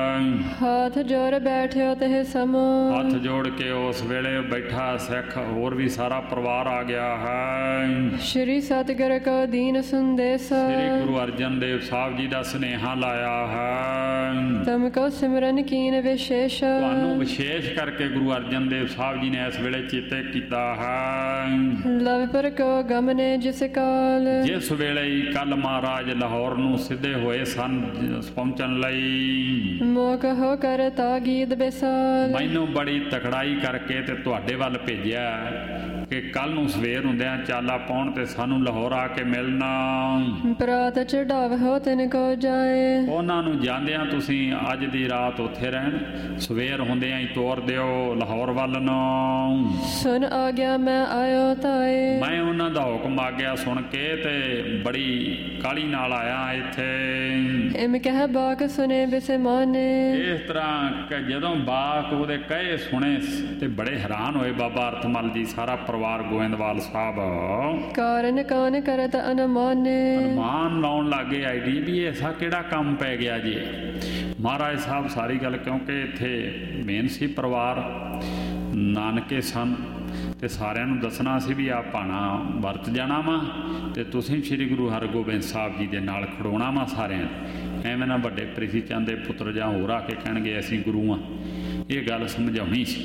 ਹੱਥ ਜੋੜ ਬੈਠਿਓ ਤੇ ਸਮੋ। ਹੱਥ ਜੋੜ ਕੇ ਉਸ ਵੇਲੇ ਬੈਠਾ ਸਿੱਖ, ਹੋਰ ਵੀ ਸਾਰਾ ਪਰਿਵਾਰ ਆ ਗਿਆ ਹੈ। ਸ਼੍ਰੀ ਸਤਿਗੁਰ ਕੋ ਦੀਨ ਸੰਦੇਸ। ਸ੍ਰੀ ਗੁਰੂ ਅਰਜਨ ਦੇਵ ਸਾਹਿਬ ਜੀ ਦਾ ਸੁਨੇਹਾ ਲਾਇਆ ਹੈ। ਤੁਮ ਕੋ ਸਿਮਰਨ ਕੀਨ ਵਿਸ਼ੇਸ਼। ਤੁਹਾਨੂੰ ਵਿਸ਼ੇਸ਼ ਕਰਕੇ ਗੁਰੂ ਅਰਜਨ ਦੇਵ ਸਾਹਿਬ ਜੀ ਨੇ ਇਸ ਵੇਲੇ ਚੇਤੇ ਕੀਤਾ ਹੈ। ਲਵ ਪਰ ਕੋ ਗਮਨੇ ਜਿਸ ਕਾਲ। ਜਿਸ ਵੇਲੇ ਹੀ ਕੱਲ ਮਹਾਰਾਜ ਲਾਹੌਰ ਨੂੰ ਸਿੱਧੇ ਹੋਏ ਸਨ ਪਹੁੰਚਣ ਲਈ। ਮੋਕ ਹੋ ਕਰ ਤਾਗੀਦ ਬੇਸਾਲ। ਮੈਨੂੰ ਬੜੀ ਤਕੜਾਈ ਕਰਕੇ ਤੇ ਤੁਹਾਡੇ ਵੱਲ ਭੇਜਿਆ ਕਿ ਕੱਲ ਨੂੰ ਸਵੇਰ ਹੁੰਦਿਆਂ ਚਾਲਾ ਪਾਉਣ ਤੇ ਸਾਨੂੰ ਲਾਹੌਰ ਆ ਕੇ ਮਿਲਣਾ। ਪ੍ਰਾਤ ਚੜਾਵ ਹੋ ਤਿਨ ਕੋ ਜਾਏ। ਉਹਨਾਂ ਨੂੰ ਜਾਂਦਿਆਂ ਤੁਸੀਂ ਅੱਜ ਦੀ ਰਾਤ ਉੱਥੇ ਰਹਿਣ, ਸਵੇਰ ਹੁੰਦਿਆਂ ਹੀ ਤੋਰ ਦਿਓ ਲਾਹੌਰ ਵੱਲ ਨੂੰ। ਸੁਣ ਆ ਗਿਆ ਮੈਂ ਆਇਓ ਤਾਏ। ਮੈਂ ਉਹਨਾਂ ਦਾ ਹੁਕਮ ਆ ਗਿਆ ਸੁਣ ਕੇ ਤੇ ਬੜੀ ਕਾਹਲੀ ਨਾਲ ਆਇਆ ਇੱਥੇ। ਇਮ ਕਹਿ ਬਾਕ ਸੁਨੇ ਬਿਸਮਾਨੇ। ਇਸ ਤਰ੍ਹਾਂ ਕਿ ਜਦੋਂ ਬਾਕ ਉਹਦੇ ਕਹੇ ਸੁਣੇ ਤੇ ਬੜੇ ਹੈਰਾਨ ਹੋਏ ਬਾਬਾ ਅਰਥਮਲ ਜੀ, ਸਾਰਾ ਪਰਿਵਾਰ ਗੋਇੰਦਵਾਲ ਸਾਹਿਬ। ਕਾਰਨ ਕਾਨ ਕਰਤ ਅਨਮਾਨੇ। ਅਨੁਮਾਨ ਲਾਉਣ ਲੱਗੇ ਆਈਡੀ ਵੀ ਐਸਾ ਕਿਹੜਾ ਕੰਮ ਪੈ ਗਿਆ ਜੀ। ਮਹਾਰਾਜ ਸਾਹਿਬ ਸਾਰੀ ਗੱਲ, ਕਿਉਂਕਿ ਇੱਥੇ ਮੇਨ ਸੀ ਪਰਿਵਾਰ, ਨਾਨਕੇ ਸਨ ਤੇ ਸਾਰਿਆਂ ਨੂੰ ਦੱਸਣਾ ਸੀ ਵੀ ਆ ਭਾਣਾ ਵਰਤ ਜਾਣਾ ਵਾ ਤੇ ਤੁਸੀਂ ਸ੍ਰੀ ਗੁਰੂ ਹਰਗੋਬਿੰਦ ਸਾਹਿਬ ਜੀ ਦੇ ਨਾਲ ਖੜੋਣਾ ਵਾ ਸਾਰਿਆਂ। ਐਵੇਂ ਨਾ ਵੱਡੇ ਪ੍ਰਿਥੀ ਚੰਦ ਦੇ ਪੁੱਤਰ ਜਾਂ ਹੋਰ ਆ ਕੇ ਕਹਿਣਗੇ ਅਸੀਂ ਗੁਰੂ ਆ। ਇਹ ਗੱਲ ਸਮਝਾਉਣੀ ਸੀ,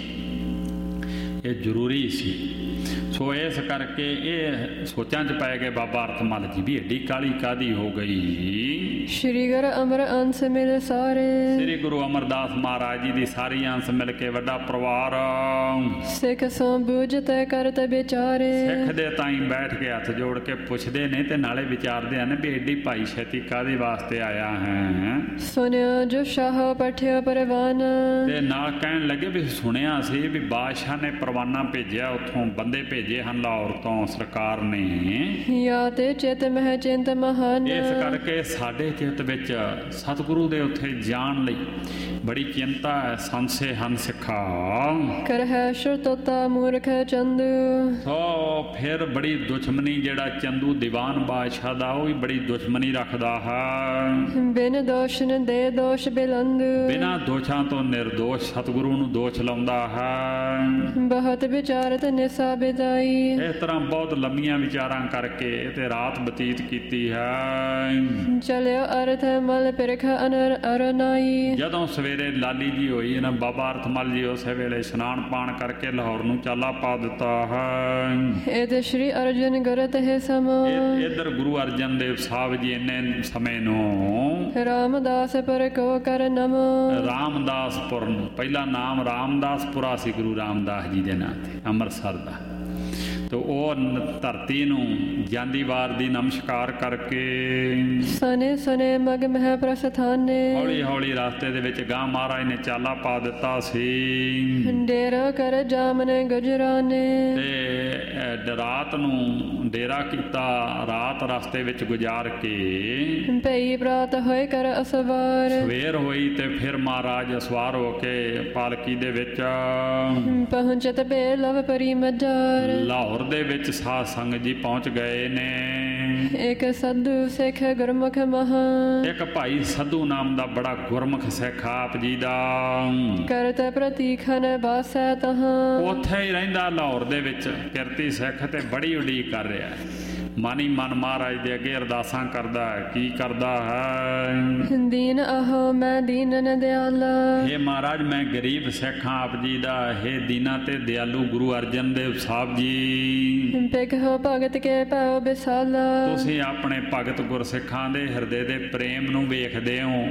ਇਹ ਜ਼ਰੂਰੀ ਸੀ। ਸੋ ਇਸ ਕਰਕੇ ਇਹ ਸੋਚਾਂ 'ਚ ਪੈ ਗਏ ਬਾਬਾ ਅਰਥਮਲ ਜੀ ਵੀ ਏਡੀ ਕਾਹਲੀ ਕਾਹਦੀ ਹੋ ਗਈ। ਸ਼੍ਰੀ ਗੁਰ ਅਮਰ ਅੰਸ ਮਿਲ ਸਾਰੇ। ਸ੍ਰੀ ਗੁਰੂ ਅਮਰਦਾਸ ਮਹਾਰਾਜ ਜੀ ਦੀ ਸਾਰੀ ਅੰਸ ਮਿਲ ਕੇ ਵੱਡਾ ਪਰਿਵਾਰ। ਸਿੱਖ ਸੋ ਬੂਝਤ ਕਰਤ ਵਿਚਾਰੇ। ਸਿੱਖ ਦੇ ਤਾਈਂ ਬੈਠ ਕੇ ਹੱਥ ਜੋੜ ਕੇ ਪੁੱਛਦੇ ਨੇ ਤੇ ਨਾਲੇ ਵਿਚਾਰਦੇ ਹਨ ਵੀ ਏਡੀ ਭਾਈ ਛੇਤੀ ਕਾਹਦੇ ਵਾਸਤੇ ਆਇਆ ਹੈ। ਸੁਣਿਓ ਜੋ ਸ਼ਾਹ ਪਠਿਓ ਪਰਵਾਨ। ਤੇ ਨਾਲ ਕਹਿਣ ਲੱਗੇ ਵੀ ਸੁਣਿਆ ਸੀ ਵੀ ਬਾਦਸ਼ਾਹ ਨੇ ਪਰਵਾਨਾ ਭੇਜਿਆ, ਉੱਥੋਂ ਬੰਦੇ ਭੇਜੇ ਹਨ ਲਾਹੌਰ ਤੋਂ ਸਰਕਾਰ ਨੇ। ਯਾ ਤੇ ਚਿਤ ਮਹਿ ਚਿੰਤ ਮਹਾਨ। ਇਸ ਕਰਕੇ ਸਾਡੇ ਚਿੱਤ ਵਿੱਚ ਸਤਿਗੁਰੂ ਦੇ ਉੱਥੇ ਜਾਣ ਲਈ ਬੜੀ ਚਿੰਤਾ ਹੈ। ਸੰਸੇ ਹਨ ਸਿੱਖਾ ਕਰ ਹੈ ਸ਼ਰਤੋਤਾ ਮੂਰਖ ਚੰਦੂ। ਸੋ ਫਿਰ ਬੜੀ ਦੁਸ਼ਮਣੀ ਜਿਹੜਾ ਚੰਦੂ ਦੀਵਾਨ ਬਾਦਸ਼ਾਹ ਦਾ, ਉਹ ਵੀ ਬੜੀ ਦੁਸ਼ਮਣੀ ਰੱਖਦਾ ਹੈ। ਬਿਨ ਦੋਸ਼ਨ ਦੇ ਦੋਸ਼ ਬਿਲੰਦ। ਬਿਨਾਂ ਦੋਸ਼ਾਂ ਤੋਂ ਨਿਰਦੋਸ਼ ਸਤਿਗੁਰੂ ਨੂੰ ਦੋਸ਼ ਲਾਉਂਦਾ ਹੈ। ਬਹੁਤ ਵਿਚਾਰਤ ਨਿਸਾ ਬਿਦਾਈ। ਇਸ ਤਰ੍ਹਾਂ ਬਹੁਤ ਲੰਮੀਆਂ ਵਿਚਾਰਾਂ ਕਰਕੇ ਤੇ ਰਾਤ ਬਤੀਤ ਕੀਤੀ ਹੈ। ਚਲਿਓ ਅਰਥ ਮਲ ਪਿਰਖ ਅਨਰ ਅਰਨਾਈ। ਜਦੋਂ ਸਵੇਰੇ ਲਾਲੀ ਜੀ ਹੋਈ ਨਾ ਬਾਬਾ ਅਰਥਮਲ ਜੀ ਉਸੇ ਵੇਲੇ ਇਸ਼ਨਾਨ ਪਾਣ ਕਰਕੇ ਲਾਹੌਰ ਨੂੰ ਚਾਲਾ ਪਾ ਦਿੱਤਾ ਹੈ। ਇਤ ਸ਼੍ਰੀ ਅਰਜਨ ਗਰਤ ਹੈ ਸਮ। ਇਹ ਇੱਧਰ ਗੁਰੂ ਅਰਜਨ ਦੇਵ ਸਾਹਿਬ ਜੀ ਇੰਨੇ ਸਮੇਂ ਨੂੰ ਰਾਮਦਾਸ ਪਰ ਕੋ ਕਰ ਨਮ। ਰਾਮਦਾਸਪੁਰ ਨੂੰ, ਪਹਿਲਾ ਨਾਮ ਰਾਮਦਾਸਪੁਰਾ ਸੀ ਗੁਰੂ ਰਾਮਦਾਸ ਜੀ ਦੇ ਨਾਂ ਤੇ, ਅੰਮ੍ਰਿਤਸਰ ਦਾ। ਤੇ ਉਹ ਧਰਤੀ ਨੂੰ ਜਾਂਦੀ ਵਾਰ ਦੀ ਨਮਸਕਾਰ ਕਰਕੇ ਸਨੇ ਸਨੇ ਮਗ ਮਹਿ ਪ੍ਰਸਥਾਨੇ। ਹੌਲੀ ਹੌਲੀ ਰਸਤੇ ਦੇ ਵਿੱਚ ਗਾਂ ਮਹਾਰਾਜ ਨੇ ਚਾਲਾ ਪਾ ਦਿੱਤਾ ਸੀ। ਡੇਰਾ ਕਰ ਜਾਮਨੇ ਗੁਜਰਾਨੇ। ਤੇ ਰਾਤ ਨੂੰ ਡੇਰਾ ਕੀਤਾ, ਰਾਤ ਰਸਤੇ ਵਿੱਚ ਗੁਜ਼ਾਰ ਕੇ ਪਈ ਪ੍ਰਾਤ ਹੋਏ ਕਰ ਅਸਵਾਰ। ਸਵੇਰ ਹੋਈ ਤੇ ਫਿਰ ਮਹਾਰਾਜ ਅਸਵਾਰ ਹੋ ਕੇ ਪਾਲਕੀ ਦੇ ਵਿੱਚ ਪਹੁੰਚਤ ਬੇ ਲਵ ਪਰੀ ਮਜਾਰ। ਲਾਹੌਰ ਦੇ ਵਿੱਚ ਸਾਧ ਸੰਗਤ ਜੀ ਪਹੁੰਚ ਗਏ ਨੇ। ਇੱਕ ਸਾਧੂ ਸਿੱਖ ਗੁਰਮੁਖ ਮਹਾ। ਇੱਕ ਭਾਈ ਸੱਧੂ ਨਾਮ ਦਾ ਬੜਾ ਗੁਰਮੁਖ ਸਿੱਖ ਆਪ ਜੀ ਦਾ ਕਰਤ ਪ੍ਰਤੀਖਨ ਬਾਸੈ ਤਹਾਂ। ਉੱਥੇ ਹੀ ਰਹਿੰਦਾ ਲਾਹੌਰ ਦੇ ਵਿੱਚ ਕਿਰਤੀ ਸਿੱਖ ਤੇ ਬੜੀ ਉਡੀਕ ਕਰ ਰਿਹਾ ਹੈ। ਮਨ ਹੀ ਮਨ ਮਹਾਰਾਜ ਦੇ ਅੱਗੇ ਅਰਦਾਸਾਂ ਕਰਦਾ ਹੈ। ਕੀ ਕਰਦਾ ਹੈ? ਦੀਨ ਆਹੋ ਮੈਂ ਦੀਨਨ ਦਿਆਲਾ। ਹੇ ਮਹਾਰਾਜ ਮੈਂ ਗਰੀਬ ਸਿੱਖ ਹਾਂ ਆਪ ਜੀ ਦਾ। ਹੇ ਦੀਨਾ ਤੇ ਦਿਆਲੂ ਗੁਰੂ ਅਰਜਨ ਦੇਵ ਸਾਹਿਬ ਜੀ, ਪਿਖੋ ਭਗਤ ਕੇ ਭਉ ਬਿਸਾਲਾ। ਤੁਸੀਂ ਆਪਣੇ ਭਗਤ ਗੁਰਸਿੱਖਾਂ ਦੇ ਹਿਰਦੇ ਦੇ ਪ੍ਰੇਮ ਨੂੰ ਵੇਖਦੇ ਹੋ।